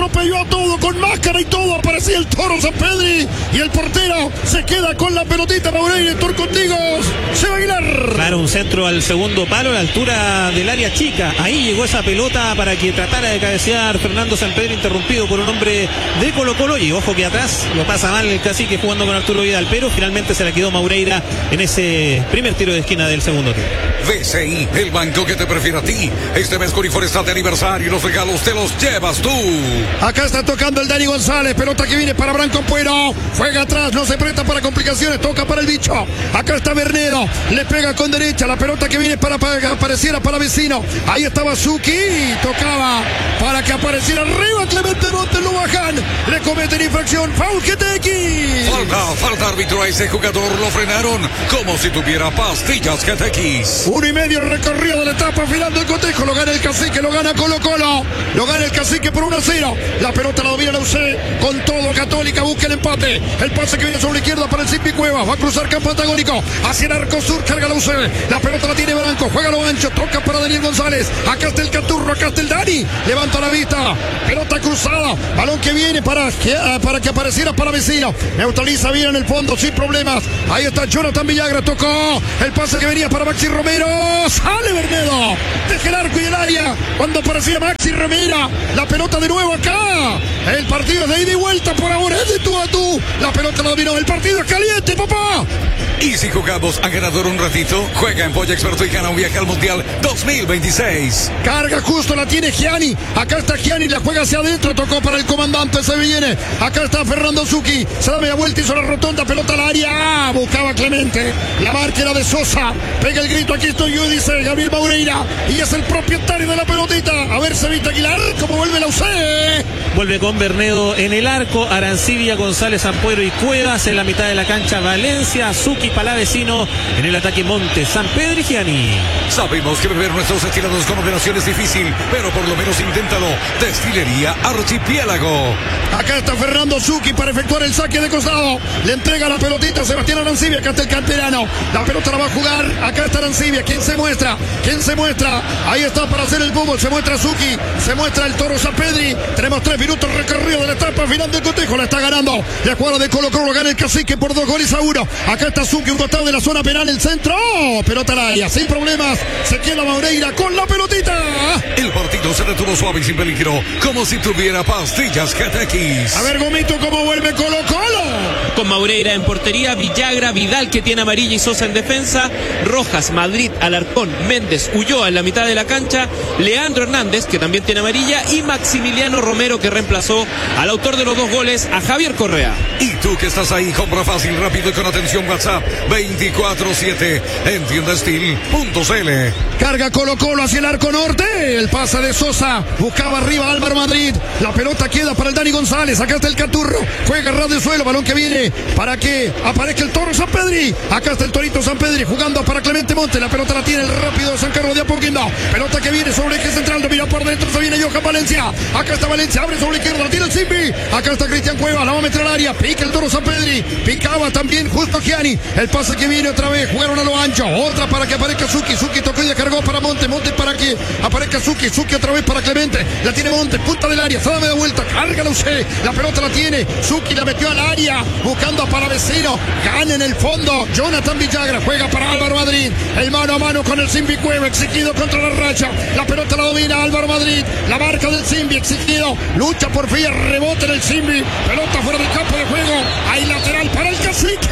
atropelló a todo, con máscara y todo, aparecía el Toro Sampedri, y el portero se queda con la pelotita. Maureira, Tour contigo, se va a Aguilar. Claro, un centro al segundo palo, a la altura del área chica. Ahí llegó esa pelota para que tratara de cabecear Fernando Sampedri, interrumpido por un hombre de Colo Colo. Y ojo que atrás lo pasa mal el cacique jugando con Arturo Vidal, pero finalmente se la quedó Maureira en ese primer tiro de esquina del segundo tiempo. B C I, el banco que te prefiere a ti. Este mes con Inforestal de aniversario y los regalos te los llevas tú. Acá está tocando el Dani González, pelota que viene para Branco Puero, juega atrás, no se presta para complicaciones, toca para el bicho. Acá está Bernedo, le pega con derecha, la pelota que viene para, para que apareciera para Vecino. Ahí estaba Suki, tocaba para que apareciera arriba Clemente Montes, lo bajan, le cometen infracción, foul G T X. Falta, falta árbitro a ese jugador, lo frenaron como si tuviera pastillas G T X. Uno y medio recorrido de la etapa final del cotejo, lo gana el cacique, lo gana Colo Colo, lo gana el cacique por uno a cero. La pelota la domina la U C, con todo Católica busca el empate. El pase que viene sobre la izquierda para el Simpi Cuevas, va a cruzar campo antagónico hacia el arco sur, carga la U C. La pelota la tiene Branco, juega lo ancho, toca para Daniel González. Acá está el Caturro, acá está el Dani, levanta la vista, pelota cruzada, balón que viene para que, para que apareciera para Vecino. Neutraliza bien en el fondo, sin problemas. Ahí está Jonathan Villagra, tocó el pase que venía para Maxi Romero. Sale Bernedo, deja el arco y el área. Cuando aparecía Maxi Romero, la pelota de nuevo acá. El partido es de ida y vuelta por ahora, es de tú a tú. La pelota la dominó, el partido es caliente, papá. Y si jugamos a ganador un ratito, juega en Polla Experto y gana un viaje al Mundial dos mil veintiséis. Carga justo, la tiene Gianni. Acá está Gianni, la juega hacia adentro, tocó para el comandante, se viene. Acá está Fernando Zucchi, se da media vuelta, hizo la rotonda, pelota al área. Ah, buscaba Clemente. La marca era de Sosa. Pega el grito, aquí estoy yo, dice Gabriel Maureira. Y es el propietario de la pelotita. A ver, se evita Aguilar, cómo vuelve la U C. Vuelve con Bernedo en el arco, Arancibia, González, Ampuero y Cuevas en la mitad de la cancha, Valencia, Zucchi, Palavecino en el ataque, Montes, Sampedri y Gianni. Sabemos que beber nuestros destilados con moderación es difícil, pero por lo menos inténtalo. Destilería Archipiélago. Acá está Fernando Zucchi para efectuar el saque de costado. Le entrega la pelotita a Sebastián Arancibia. Acá está el canterano. La pelota la va a jugar. Acá está Arancibia. ¿Quién se muestra? ¿Quién se muestra? Ahí está para hacer el fútbol. Se muestra Zucchi. Se muestra el Toro Sampedri. Tenemos tres minutos recorrido de la etapa final del cotejo. La está ganando la jugada de Colo Colo. Gana el cacique por dos goles a uno. Acá está Zucchi, un costado de la zona penal. El centro. Oh, pelota al área. Sin problemas. Se queda Maureira con la pelotita. El partido se detuvo suave y sin peligro, como si tuviera pastillas G T X. A ver, Gomito, cómo vuelve Colo Colo. Con Maureira en portería, Villagra, Vidal que tiene amarilla y Sosa en defensa, Rojas, Madrid, Alarcón, Méndez, Ulloa en la mitad de la cancha, Leandro Hernández que también tiene amarilla y Maximiliano Romero que reemplazó al autor de los dos goles, a Javier Correa. Y tú que estás ahí, compra fácil, rápido y con atención WhatsApp veinticuatro siete en tienda steel punto c l. Carga Colo Colo hacia el arco norte. El pase de Sosa. Buscaba arriba Álvaro Madrid. La pelota queda para el Dani González. Acá está el Caturro. Juega ras de suelo. Balón que viene para que aparezca el Toro Sampedri. Acá está el Torito Sampedri jugando para Clemente Montes. La pelota la tiene el rápido San Carlos de Apoquindo. Pelota que viene sobre el eje central. Domina por dentro. Se viene Johan Valencia. Acá está Valencia. Abre sobre la izquierda. La tiene el Simpi. Acá está Cristian Cuevas. La va a meter al área. Pica el Toro Sampedri. Picaba también justo Gianni. El pase que viene otra vez. Jugaron a lo ancho. Otra para que aparezca Zucchi. Zucchi tocó y cargó para Montes. Montes para que aparezca Zucchi. Zucchi otra vez para Clemente. La tiene Montes. Punta del área. Se da media vuelta. Carga la U C. La pelota la tiene. Zucchi la metió al área. Buscando a Palavecino. Gana en el fondo. Jonathan Villagra. Juega para Álvaro Madrid. El mano a mano con el Simbi Cueva. Exigido contra la racha. La pelota la domina Álvaro Madrid. La marca del Simbi. Exigido. Lucha por fin. Rebote en el Simbi. Pelota fuera del campo de juego. Hay lateral para el cacique.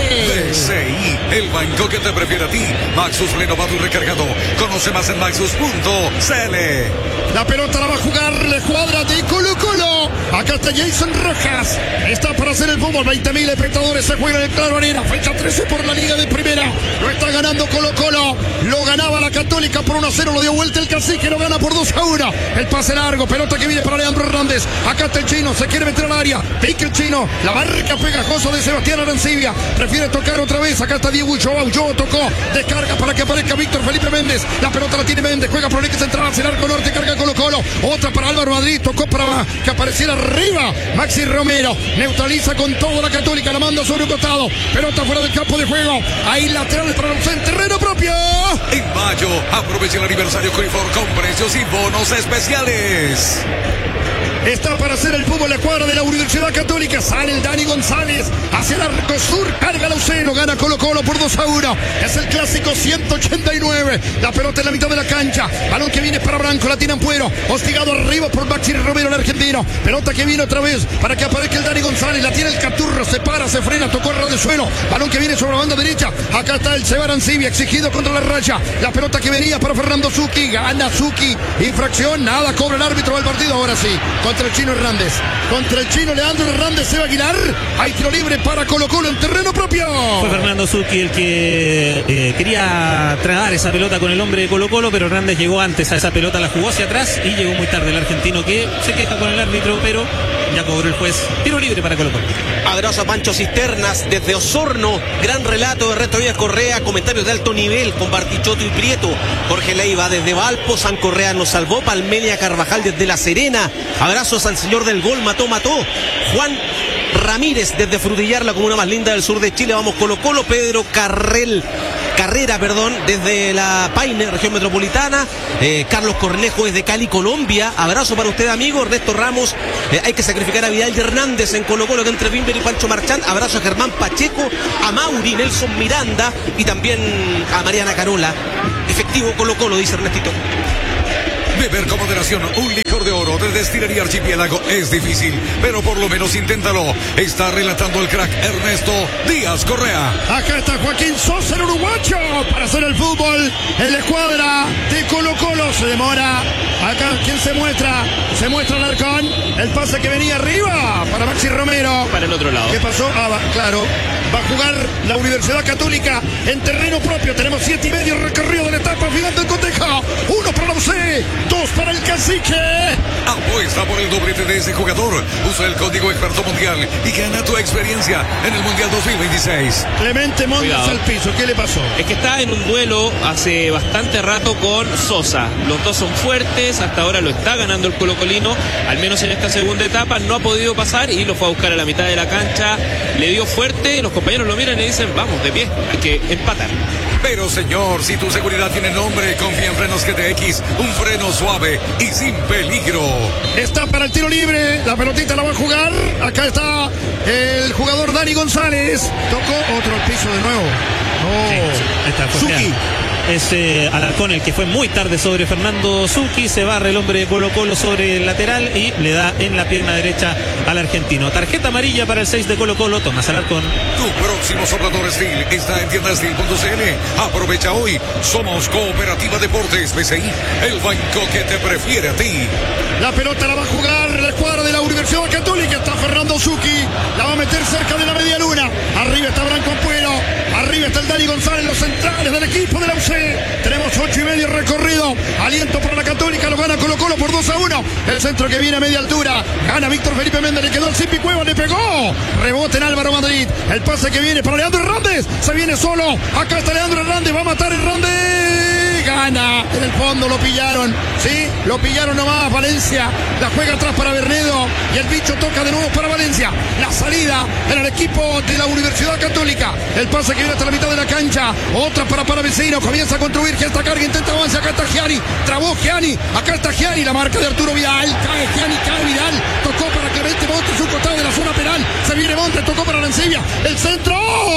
D C I, el banco que te prefiere a ti. Maxus renovado y recargado. Conoce más en maxus punto c l. La pelota la va a jugar, le cuadra de Colo Colo. Acá está Jason Rojas. Está para hacer el fútbol. veinte mil espectadores se juegan en el Claro Arena. Fecha trece por la Liga de Primera. Lo está ganando Colo Colo. Lo ganaba la Católica por uno a cero. Lo dio vuelta el cacique. Lo gana por dos a uno. El pase largo. Pelota que viene para Leandro Hernández. Acá está el chino. Se quiere meter al área. Pique el chino. La marca pegajosa de Sebastián Arancibia. Prefiere tocar otra vez. Acá está Diego Ulloa. Ulloa tocó. Descarga para que aparezca Víctor Felipe Méndez. La pelota la tiene Méndez. Juega por el eje central. Hacia el arco norte. Carga Colo Colo. Otra para Álvaro Madrid. Tocó para que apareciera arriba Maxi Romero. Neutraliza con todo la Católica. La manda sobre un costado. Pelota fuera del campo de juego. Ahí lateral para los en terreno propio. En mayo, aprovecha el aniversario Coifor con precios y bonos especiales. Está para hacer el fútbol la cuadra de la Universidad Católica. Sale el Dani González hacia el arco sur. Carga Laucero. Gana Colo Colo por dos a uno. Es el clásico ciento ochenta y nueve. La pelota en la mitad de la cancha. Balón que viene para Branco. La tiene Ampuero. Hostigado arriba por Maxi Romero, el argentino. Pelota que viene otra vez para que aparezca el Dani González. La tiene el Caturro. Se para, se frena. Tocó el de suelo. Balón que viene sobre la banda derecha. Acá está el Sebar Ancibia exigido contra la raya. La pelota que venía para Fernando Zucchi. Gana Zucchi. Infracción. Nada. Cobra el árbitro del partido. Ahora sí. Contra el Chino Hernández. Contra el Chino Leandro Hernández. Seba Aguilar. Hay tiro libre para Colo Colo en terreno propio. Fue Fernando Zucchi el que eh, quería tragar esa pelota con el hombre de Colo Colo, pero Hernández llegó antes a esa pelota, la jugó hacia atrás y llegó muy tarde el argentino, que se queja con el árbitro, pero ya cobró el juez. Tiro libre para Colo Colo. Abrazo a Pancho Cisternas desde Osorno. Gran relato de Ernesto Villas Correa. Comentarios de alto nivel con Bartichotto y Prieto. Jorge Leiva desde Valpo. San Correa nos salvó. Palmelia Carvajal desde La Serena. Abrazos al señor del gol. Mató, mató. Juan Ramírez desde Frutillar, la comuna más linda del sur de Chile. Vamos Colo Colo. Pedro Carrel Carrera, perdón, desde la Paine, región metropolitana. eh, Carlos Cornejo desde Cali, Colombia. Abrazo para usted, amigo. Ernesto Ramos, eh, hay que sacrificar a Vidal y Hernández en Colo Colo, que entre Bimber y Pancho Marchán. Abrazo a Germán Pacheco, a Mauri, Nelson Miranda y también a Mariana Carola. Efectivo Colo Colo, dice Ernestito. Beber con moderación un licor de oro de Destilería Archipiélago es difícil, pero por lo menos inténtalo. Está relatando el crack Ernesto Díaz Correa. Acá está Joaquín Sosa, el uruguayo, para hacer el fútbol en la escuadra de Colo Colo. Se demora. Acá, ¿quién se muestra? Se muestra el Arcón. El pase que venía arriba para Maxi Romero. Para el otro lado. ¿Qué pasó? Ah, va, claro. Va a jugar la Universidad Católica en terreno propio. Tenemos siete y medio recorrido de la etapa final del cotejo. Uno para la U C, dos para el Cacique. Apuesta por el doblete de ese jugador. Usa el código Experto Mundial y gana tu experiencia en el Mundial dos mil veintiséis. Clemente Montes al piso. ¿Qué le pasó? Es que está en un duelo hace bastante rato con Sosa. Los dos son fuertes. Hasta ahora lo está ganando el colocolino. Al menos en esta segunda etapa no ha podido pasar y lo fue a buscar a la mitad de la cancha. Le dio fuerte. Los compañeros lo miran y dicen, vamos, de pie, hay que empatar. Pero señor, si tu seguridad tiene nombre, confía en Frenos G T X, un freno suave y sin peligro. Está para el tiro libre, la pelotita la va a jugar. Acá está el jugador Dani González. Tocó otro al piso de nuevo. Oh, sí, está Zucchi. Es eh, Alarcón el que fue muy tarde sobre Fernando Zucchi. Se barre el hombre de Colo Colo sobre el lateral y le da en la pierna derecha al argentino. Tarjeta amarilla para el seis de Colo Colo, Tomás Alarcón. Tu próximo soplador Steel está en tienda steel punto c l. Aprovecha hoy. Somos Cooperativa Deportes B C I, el banco que te prefiere a ti. La pelota la va a jugar la escuadra de la Universidad Católica. Está Fernando Zucchi. La va a meter cerca de la media luna. Arriba está Branco Ampuero. Arriba está el Dani González, los centrales del equipo de la U C. Tenemos ocho y medio recorrido. Aliento para la Católica. Lo gana Colo Colo por dos a uno. El centro que viene a media altura. Gana Víctor Felipe Méndez. Le quedó el Zipi Cueva. Le pegó. Rebote en Álvaro Madrid. El pase que viene para Leandro Hernández. Se viene solo. Acá está Leandro Hernández. Va a matar Hernández. Gana. En el fondo lo pillaron. Sí, lo pillaron nomás. Valencia la juega atrás para Bernedo. Y el bicho toca de nuevo para Valencia. La salida en el equipo de la Universidad Católica. El pase que viene hasta la mitad de la cancha. Otra para Paravecino. Comienza a construir. Que esta carga intenta avanzar. Acá está Gianni. Trabó Gianni. Acá está Gianni. La marca de Arturo Vidal. Cae Gianni. Cae Vidal. Tocó para Clemente Montes. Su costado de la zona penal. Se viene Montes. Tocó para Arancibia. El centro.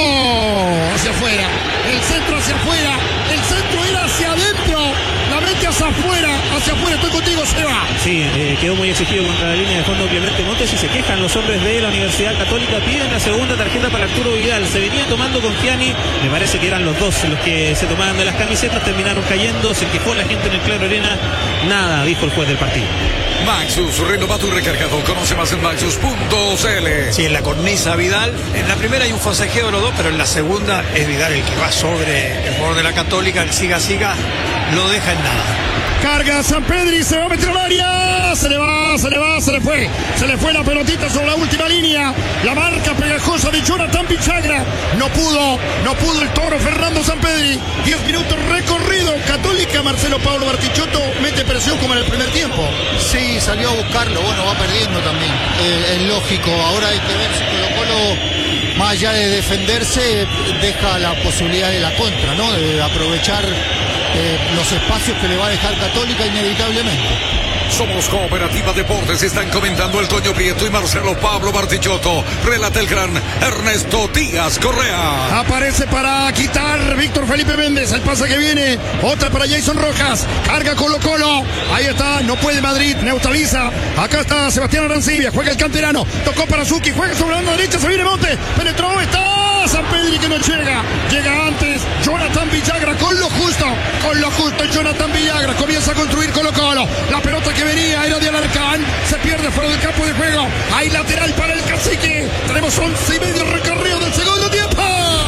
¡Oh! Hacia afuera. El centro hacia afuera. El centro era hacia adentro. La mete hacia afuera. Hacia afuera. Estoy contigo, Seba. Sí, eh, quedó muy exigido contra la línea de fondo Clemente Montes y se quejan los hombres de la Universidad Católica. Piden la segunda tarjeta para Arturo Vidal. Se venía tomando con Gianni. Me parece que eran los dos los que se tomaban de las camisetas. Terminaron cayendo. Se quejó la gente en el Claro Arena. Nada, dijo el juez del partido. Maxus, renovado y recargado. Conoce más en maxus punto c l. Sí, en la cornisa Vidal. En la primera hay un forcejeo de los dos, pero en la segunda es Vidal el que va sobre el jugador de la Católica. El siga-siga lo deja en nada. Carga San Pedri, se va a meter al área. Se le va, se le va, se le fue. Se le fue la pelotita sobre la última línea. La marca pegajosa de Jonathan Pichagra. No pudo, no pudo el toro Fernando San Pedri. Diez minutos recorrido. Católica, Marcelo Pablo Bartichotto mete presión como en el primer tiempo. Sí, salió a buscarlo. Bueno, va perdiendo también. Eh, es lógico. Ahora hay que ver si Colo Colo, más allá de defenderse, deja la posibilidad de la contra, ¿no? De aprovechar Eh, los espacios que le va a dejar Católica inevitablemente. Somos Cooperativa Deportes. Están comentando el Toño Prieto y Marcelo Pablo Bartichotto. Relata el gran Ernesto Díaz Correa. Aparece para quitar Víctor Felipe Méndez. El pase que viene. Otra para Jason Rojas. Carga Colo Colo. Ahí está. No puede Madrid. Neutraliza. Acá está Sebastián Arancibia. Juega el canterano. Tocó para Zucchi. Juega sobre la banda derecha. Se viene Monte. Penetró. Está San Pedri que no llega. Llega antes Jonathan Villagra con lo justo. Con lo justo Jonathan Villagra. Comienza a construir Colo Colo. La pelota que venía era de Alarcán. Se pierde fuera del campo de juego. Hay lateral para el Cacique. Tenemos once y medio recorrido del segundo tiempo.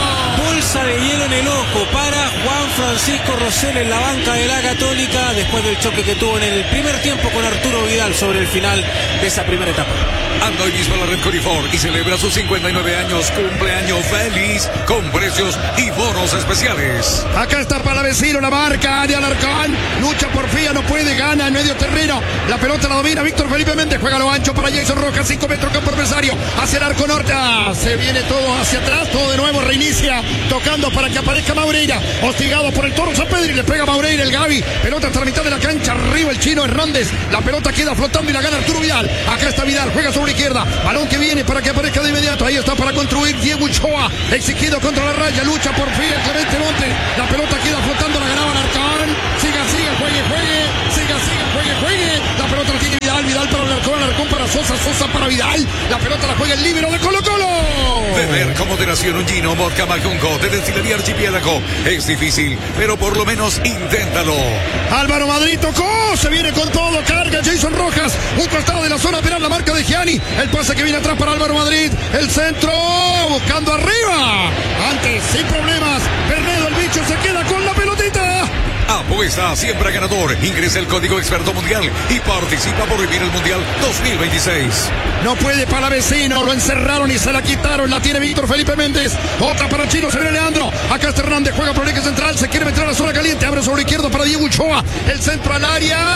Bolsa de hielo en el ojo para Juan Francisco Rosell en la banca de la Católica después del choque que tuvo en el primer tiempo con Arturo Vidal sobre el final de esa primera etapa. Anda hoy mismo a la Red Corifor y celebra sus cincuenta y nueve años. Cumpleaños feliz con precios y bonos especiales. Acá está Palavecino, la marca de Alarcán. Lucha por Fía, no puede, gana en medio terreno. La pelota la domina Víctor Felipe Méndez. Juega lo ancho para Jason Rojas. cinco metros campo adversario. Hacia el arco norte. Ah, se viene todo hacia atrás. Todo de nuevo reinicia. Tocando para que aparezca Maureira. Hostigado por el Toro San Pedro. Y le pega Maureira el Gavi. Pelota hasta la mitad de la cancha. Arriba el chino Hernández. La pelota queda flotando y la gana Arturo Vidal. Acá está Vidal. Juega sobre la izquierda. Balón que viene para que aparezca de inmediato. Ahí está para construir Diego Ochoa. Exigido contra la raya. Lucha por fin el Clemente Monte. La pelota queda flotando. La ganaba Alarcán. Siga, siga, juegue, juegue. Siga, siga, juegue, juegue. La pelota la tiene Vidal. Vidal para Alarcón. Alarcón para Sosa. Sosa para Vidal. La pelota la juega el líbero de Colo Colo. Beber con moderación un gino vodka Macunco de Destilería Archipiélago. Es difícil, pero por lo menos inténtalo. Álvaro Madrid tocó. Se viene con todo. Carga Jason Rojas. Un costado de la zona penal. La marca de Gianni. El pase que viene atrás para Álvaro Madrid. El centro. Buscando arriba. Antes, sin problemas. Bernedo el bicho se queda con la pelotita. Apuesta siempre ganador. Ingresa el código experto mundial y participa por vivir el mundial dos mil veintiséis. No puede Palavecino. Lo encerraron y se la quitaron. La tiene Víctor Felipe Méndez. Otra para Chino. Se viene Leandro. Acá está Hernández. Juega por el eje central. Se quiere meter a la zona caliente. Abre sobre izquierdo para Diego Ochoa. El centro al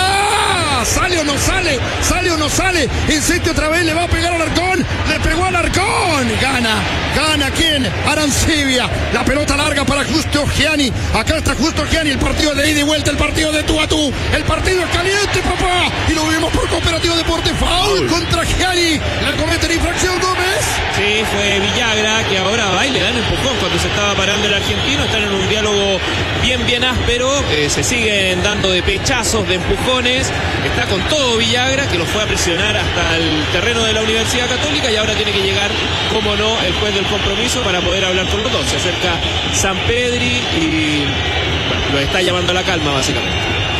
área. ¿Sale o no sale? ¿Sale o no sale? Insiste otra vez. Le va a pegar a Alarcón. Le pegó a Alarcón. Gana. Gana quién? Arancibia. La pelota larga para Justo Gianni. Acá está Justo Gianni. El partido de ida y vuelta. El partido de tú a tú. El partido es caliente, papá. Y lo vimos por Cooperativa Deportes. Foul contra Gianni. Le cometen infracción, Gómez. Sí, fue Villagra que ahora va y le dan empujón cuando se estaba parando el argentino. Están en un diálogo bien, bien áspero. Eh, se siguen dando de pechazos, de empujones. Está con todo Villagra, que lo fue a presionar hasta el terreno de la Universidad Católica y ahora tiene que llegar, como no, el juez del compromiso para poder hablar con los dos. Se acerca San Pedri y bueno, lo está llamando a la calma, básicamente.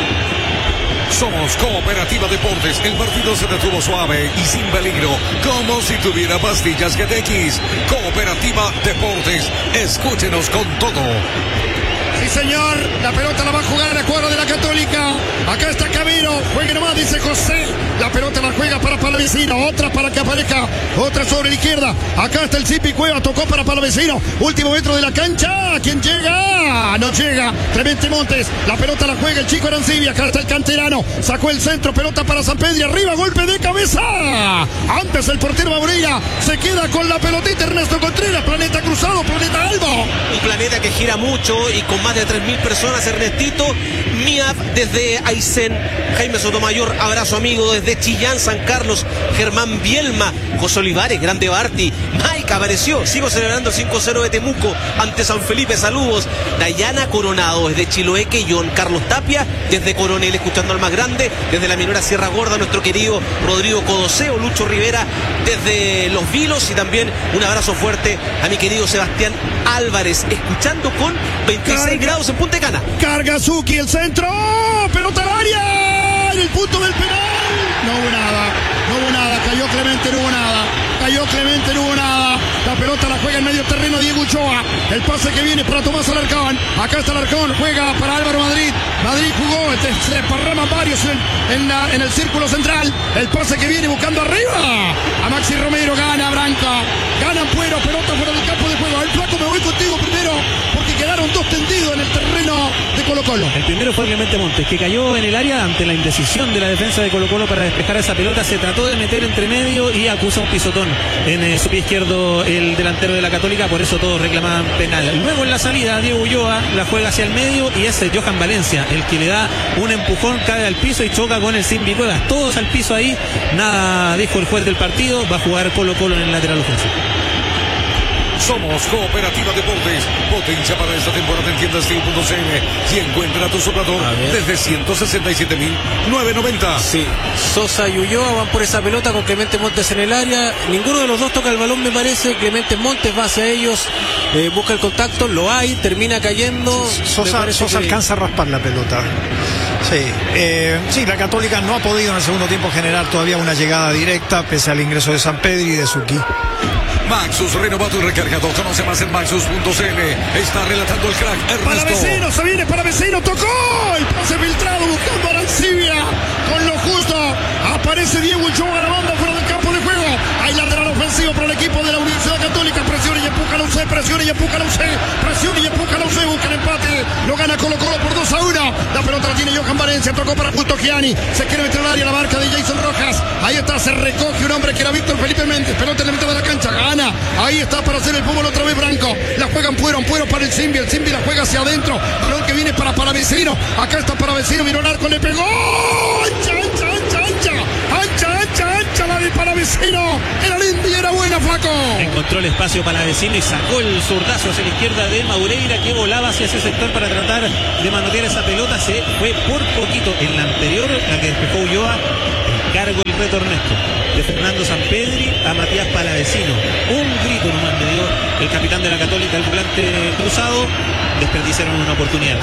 Somos Cooperativa Deportes. El partido se detuvo suave y sin peligro, como si tuviera pastillas G T X. Cooperativa Deportes. Escúchenos con todo. Sí, señor. La pelota la va a jugar a la cuadra de la Católica. Acá está Camilo. Juegue nomás, dice José. La pelota la juega para Palavecino. Otra para que aparezca. Otra sobre la izquierda. Acá está el Zipi Cueva. Tocó para Palavecino. Último metro de la cancha. ¿Quién llega? No llega. Clemente Montes. La pelota la juega el chico Arancibia. Acá está el canterano. Sacó el centro. Pelota para San Pedro. Arriba. Golpe de cabeza. Antes el portero Maureira se queda con la pelotita. Ernesto Contreras. Planeta cruzado. Planeta Albo. Un planeta que gira mucho y con más de tres mil personas. Ernestito Miaf desde Aysén. Jaime Sotomayor, abrazo amigo desde Chillán, San Carlos. Germán Bielma, José Olivares, Grande Barti. Mike apareció, sigo celebrando el cinco cero de Temuco ante San Felipe, saludos. Dayana Coronado desde Chiloeque, John Carlos Tapia desde Coronel, escuchando al más grande, desde la minera Sierra Gorda, nuestro querido Rodrigo Codoseo, Lucho Rivera desde Los Vilos y también un abrazo fuerte a mi querido Sebastián Álvarez, escuchando con veintiséis Carga. grados en Punta Cana. Carga Zucchi, el centro, pelota al área, en el punto del penal. No hubo nada, no hubo nada, cayó Clemente, no hubo nada, cayó Clemente, no hubo nada. La pelota la juega en medio terreno Diego Ochoa. El pase que viene para Tomás Alarcón. Acá está Alarcón, juega para Álvaro Madrid. Madrid jugó, este, se desparraman varios en, en, la, en el círculo central. El pase que viene buscando arriba a Maxi Romero, gana Branca, gana Puero, pelota fuera del campo de juego. El flaco, me voy contigo primero porque quedaron dos tendidos en el terreno de Colo Colo. Colo. El primero fue Clemente Montes, que cayó en el área ante la indecisión de la defensa de Colo Colo para despejar esa pelota. Se trató de meter entre medio y acusa un pisotón en eh, su pie izquierdo el delantero de la Católica, por eso todos reclamaban penal. Luego en la salida Diego Ulloa la juega hacia el medio y es Johan Valencia el que le da un empujón, cae al piso y choca con el Simbi Cuevas. Todos al piso ahí, nada dijo el juez del partido, va a jugar Colo Colo en el lateral ofensivo. Somos Cooperativa Deportes, potencia para esta temporada en tiendas Steel punto c l y encuentra tu soplador desde ciento sesenta y siete mil novecientos noventa. Sí, Sosa y Ulloa van por esa pelota con Clemente Montes en el área. Ninguno de los dos toca el balón, me parece. Clemente Montes va hacia ellos, eh, busca el contacto, lo hay, termina cayendo. Sosa, Sosa que... alcanza a raspar la pelota. Sí, eh, sí, la Católica no ha podido en el segundo tiempo generar todavía una llegada directa, pese al ingreso de Sampedri y de Suki. Maxus renovado y recargado. Conoce más en maxus punto c l. Está relatando el crack Ernesto. Para Vecino, se viene para Vecino, tocó el pase filtrado buscando a Arancibia. Con lo justo aparece Diego Ulloa a la banda fuera del campo de juego. Hay lateral ofensivo para el equipo de la Universidad Católica. Presiona y empuja a la U C, presiona y empuja a la U C, presiona y empuja a la U C. Busca el empate, lo gana Colo Colo por dos a uno. La pelota la tiene Johan Valencia, tocó para Justo Gianni. Se quiere meter al área la marca de Jason Rojas. Ahí está, se recoge un hombre que era Víctor Felipe Méndez. Pelota en la mitad de la cancha, gana. Ahí está para hacer el fútbol otra vez Branco. La juegan Puero, Puero para el Simbi. El Simbi la juega hacia adentro. Balón que viene para Palavecino. Acá está Palavecino, miró el arco, le pegó. ¡Ancha, ancha, ancha, ancha! ¡Ancha, ancha, ancha! La de Palavecino. Era linda y era buena, flaco. Encontró el espacio Palavecino y sacó el zurdazo hacia la izquierda de Maureira, que volaba hacia ese sector para tratar de manotear esa pelota. Se fue por poquito. En la anterior, la que despejó Ulloa, cargo el reto Ernesto de Fernando Sampedri a Matías Palavecino. Un grito nomás le dio el capitán de la Católica al volante cruzado. Desperdiciaron una oportunidad.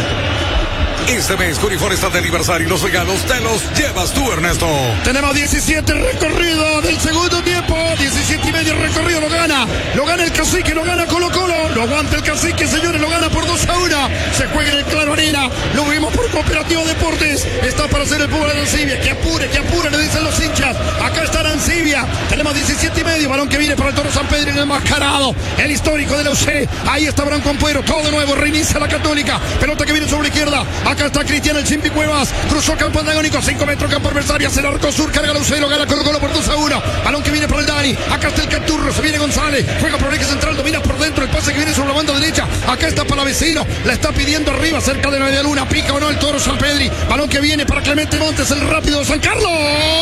Este mes Curifor está de aniversario y los regalos te los llevas tú, Ernesto. Tenemos diecisiete recorrido del segundo tiempo. diecisiete y medio recorrido, lo gana. Lo gana el Cacique, lo gana Colo Colo. Lo aguanta el Cacique, señores, lo gana por dos a uno. Se juega en el Claro Arena. Lo vimos por Cooperativo Deportes. Está para hacer el fútbol de Arancibia. Que apure, que apure, le dicen los hinchas. Acá está Arancibia. Tenemos diecisiete y medio. Balón que viene para el Toro Sampedri en el enmascarado. El histórico de la U C. Ahí está Branco Ampuero. Todo de nuevo. Reinicia la Católica. Pelota que viene sobre la izquierda. Acá está Cristian el Simbi Cuevas. Cruzó campo antagónico. cinco metros campo adversario. Hacia el arco sur. Carga la U C. Lo gana Colo Colo por dos a uno. Balón que viene para el Dani. Acá está el Caturro. Se viene González. Juega por el eje central. Domina por dentro. El pase que viene sobre la banda derecha. Acá está Palavecino. La está pidiendo arriba. Cerca de la media luna. Pica o no el Toro Sampedri. Balón que viene para Clemente Montes. El rápido de San Carlos.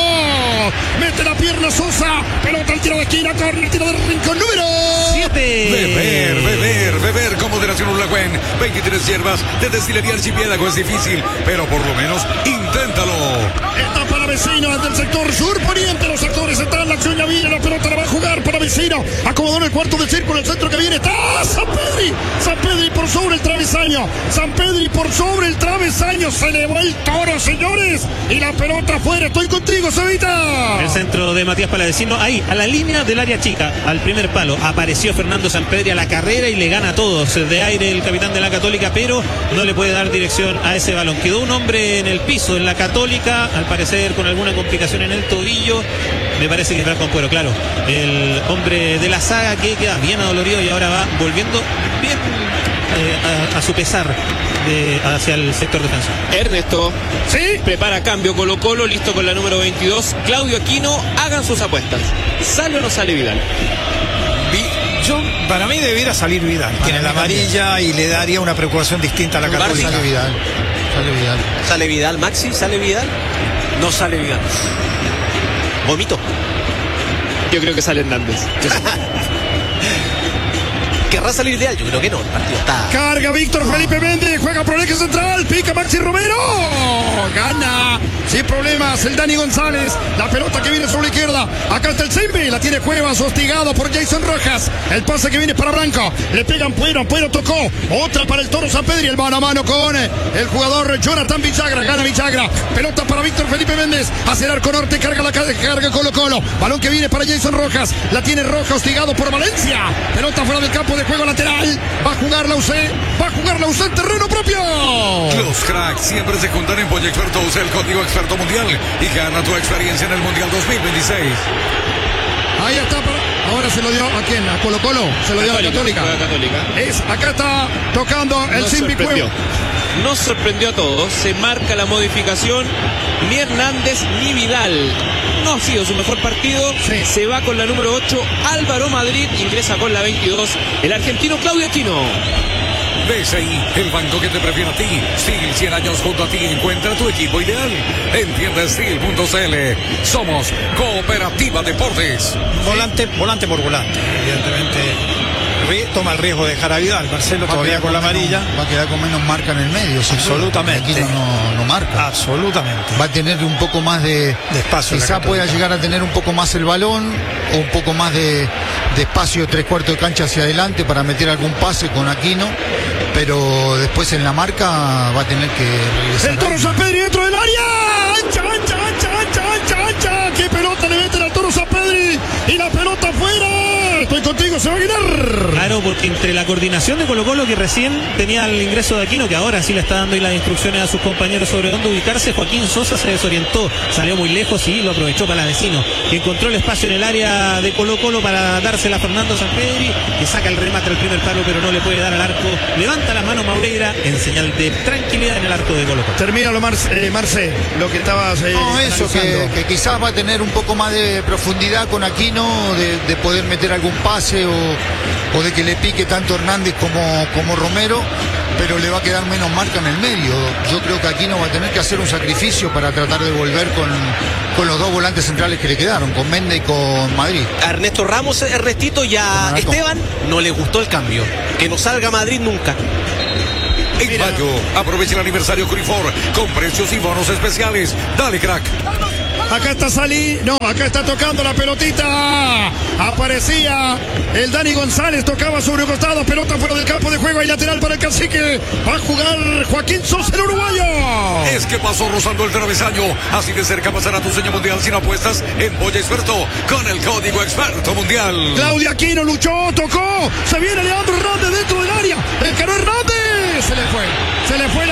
Mete la pierna Sosa. Pelota al tiro de esquina. Corner. Tiro del rincón número siete. Beber, beber, beber con moderación Urlagüen. veintitrés hierbas de destilería Archipiélago. Es difícil, pero por lo menos inténtalo. Está Palavecino desde el sector sur poniente. Los actores están. La acción ya viene. La pelota la va a jugar Palavecino. Acomodó en el cuarto de círculo. El centro que viene está Sampedri. Sampedri por sobre el travesaño. Sampedri por sobre el travesaño. Se elevó el Toro, señores. Y la pelota afuera. Estoy contigo, Cevita. El centro de Matías Palavecino. Ahí, a la línea del área chica. Al primer palo. Apareció Fernando Sampedri a la carrera y le gana a todos. De aire el capitán de la Católica, pero no le puede dar dirección a ese balón. Quedó un hombre en el piso en la Católica. Al parecer con alguna complicación en el tobillo. Me parece que es Branco Ampuero, claro. El hombre de la saga que queda bien adolorido y ahora va volviendo bien eh, a, a su pesar de, hacia el sector defensivo. Ernesto, ¿sí? Prepara cambio Colo Colo, listo con la número veintidós. Claudio Aquino, hagan sus apuestas. ¿Sale o no sale Vidal? Yo, para mí debiera salir Vidal. Tiene la amarilla y le daría una preocupación distinta a la Católica. Sale Vidal. Sale Vidal. ¿Sale Vidal, Maxi? ¿Sale Vidal? No sale Vidal. Vomito. Yo creo que sale Hernández. ¿Querrá salir Vidal? Yo creo que no. El partido está. Carga Víctor Felipe Méndez. Juega por el eje central. Pica Maxi Romero. Gana. Sin problemas el Dani González. La pelota que viene sobre la izquierda. Acá está el Simbi. La tiene Cuevas. Hostigado por Jason Rojas. El pase que viene para Branco. Le pegan Puero. Puero tocó. Otra para el Toro Sampedri. El mano a mano con el jugador Jonathan Villagra. Gana Villagra. Pelota para Víctor Felipe Méndez. Hacia el arco norte. Carga la carga Colo Colo. Balón que viene para Jason Rojas. La tiene Roja. Hostigado por Valencia. Pelota fuera del campo de juego lateral. Va a jugar la U C. Va a jugar la U C en terreno propio. Los cracks siempre se juntan en Pollo Experto. Usa el código Experto Mundial y gana tu experiencia en el Mundial dos mil veintiséis. Ahí está para, Ahora se lo dio a quién, a Colo Colo, se lo dio a la Católica. Católica. Es, acá está tocando el Nos Simbi sorprendió. Cueva. Nos sorprendió a todos. Se marca la modificación. Ni Hernández ni Vidal. No ha sido su mejor partido. Sí. Se va con la número ocho. Álvaro Madrid ingresa con la veintidós. El argentino Claudio Aquino. B C I, el banco que te prefiere a ti. Steel, cien años junto a ti. Encuentra tu equipo ideal. Entiende Steel punto c l. Somos Cooperativa Deportes. Volante, volante por volante, evidentemente. Rie- Toma el riesgo de dejar a Vidal. Marcelo Va a todavía quedar con la menos- amarilla. Va a quedar con menos marca en el medio. sin duda. Absolutamente. Aquí no, no marca. Absolutamente. Va a tener un poco más de, De espacio la quizá Católica. pueda llegar a tener un poco más el balón o un poco más de, de espacio tres cuartos de cancha hacia adelante para meter algún pase con Aquino, pero después en la marca va a tener que regresar. El Toro San Pedro dentro del área. Ancha, ancha, ancha, ancha, ancha, ancha. Qué pelota le meten al Toro San Pedro y la pelota afuera. Estoy contigo, se va a quitar. Claro, porque entre la coordinación de Colo Colo, que recién tenía el ingreso de Aquino, que ahora sí le está dando ahí las instrucciones a sus compañeros sobre dónde ubicarse, Joaquín Sosa se desorientó, salió muy lejos y lo aprovechó para el vecino, que encontró el espacio en el área de Colo Colo para dársela a Fernando Sanpedri, que saca el remate al primer palo, pero no le puede dar al arco. Levanta la mano Maureira en señal de tranquilidad en el arco de Colo Colo. Termina lo Marce, eh, Marce, lo que estabas eh, No, eso, que, analizando. que quizás va a tener un poco más de profundidad con Aquino, de, de poder meter algún pase o, o de que le pique tanto Hernández como, como Romero, pero le va a quedar menos marca en el medio. Yo creo que Aquino va a tener que hacer un sacrificio para tratar de volver con, con los dos volantes centrales que le quedaron, con Méndez y con Madrid. A Ernesto Ramos, Ernestito, y a Con Esteban no le gustó el cambio. Que no salga Madrid nunca. En mayo, aprovecha el aniversario Curifor con precios y bonos especiales. Dale, crack. Acá está Salí, no, acá está tocando la pelotita. Aparecía el Dani González, tocaba sobre un costado, pelota fuera del campo de juego y lateral para el Cacique. Va a jugar Joaquín Sosa, el uruguayo. Es que pasó rozando el travesaño. Así de cerca pasará tu sueño mundial sin apuestas en Boya Experto con el código Experto Mundial. Claudia Aquino luchó, tocó, se viene Leandro Hernández dentro del área. El Caro Hernández se le fue, se le fue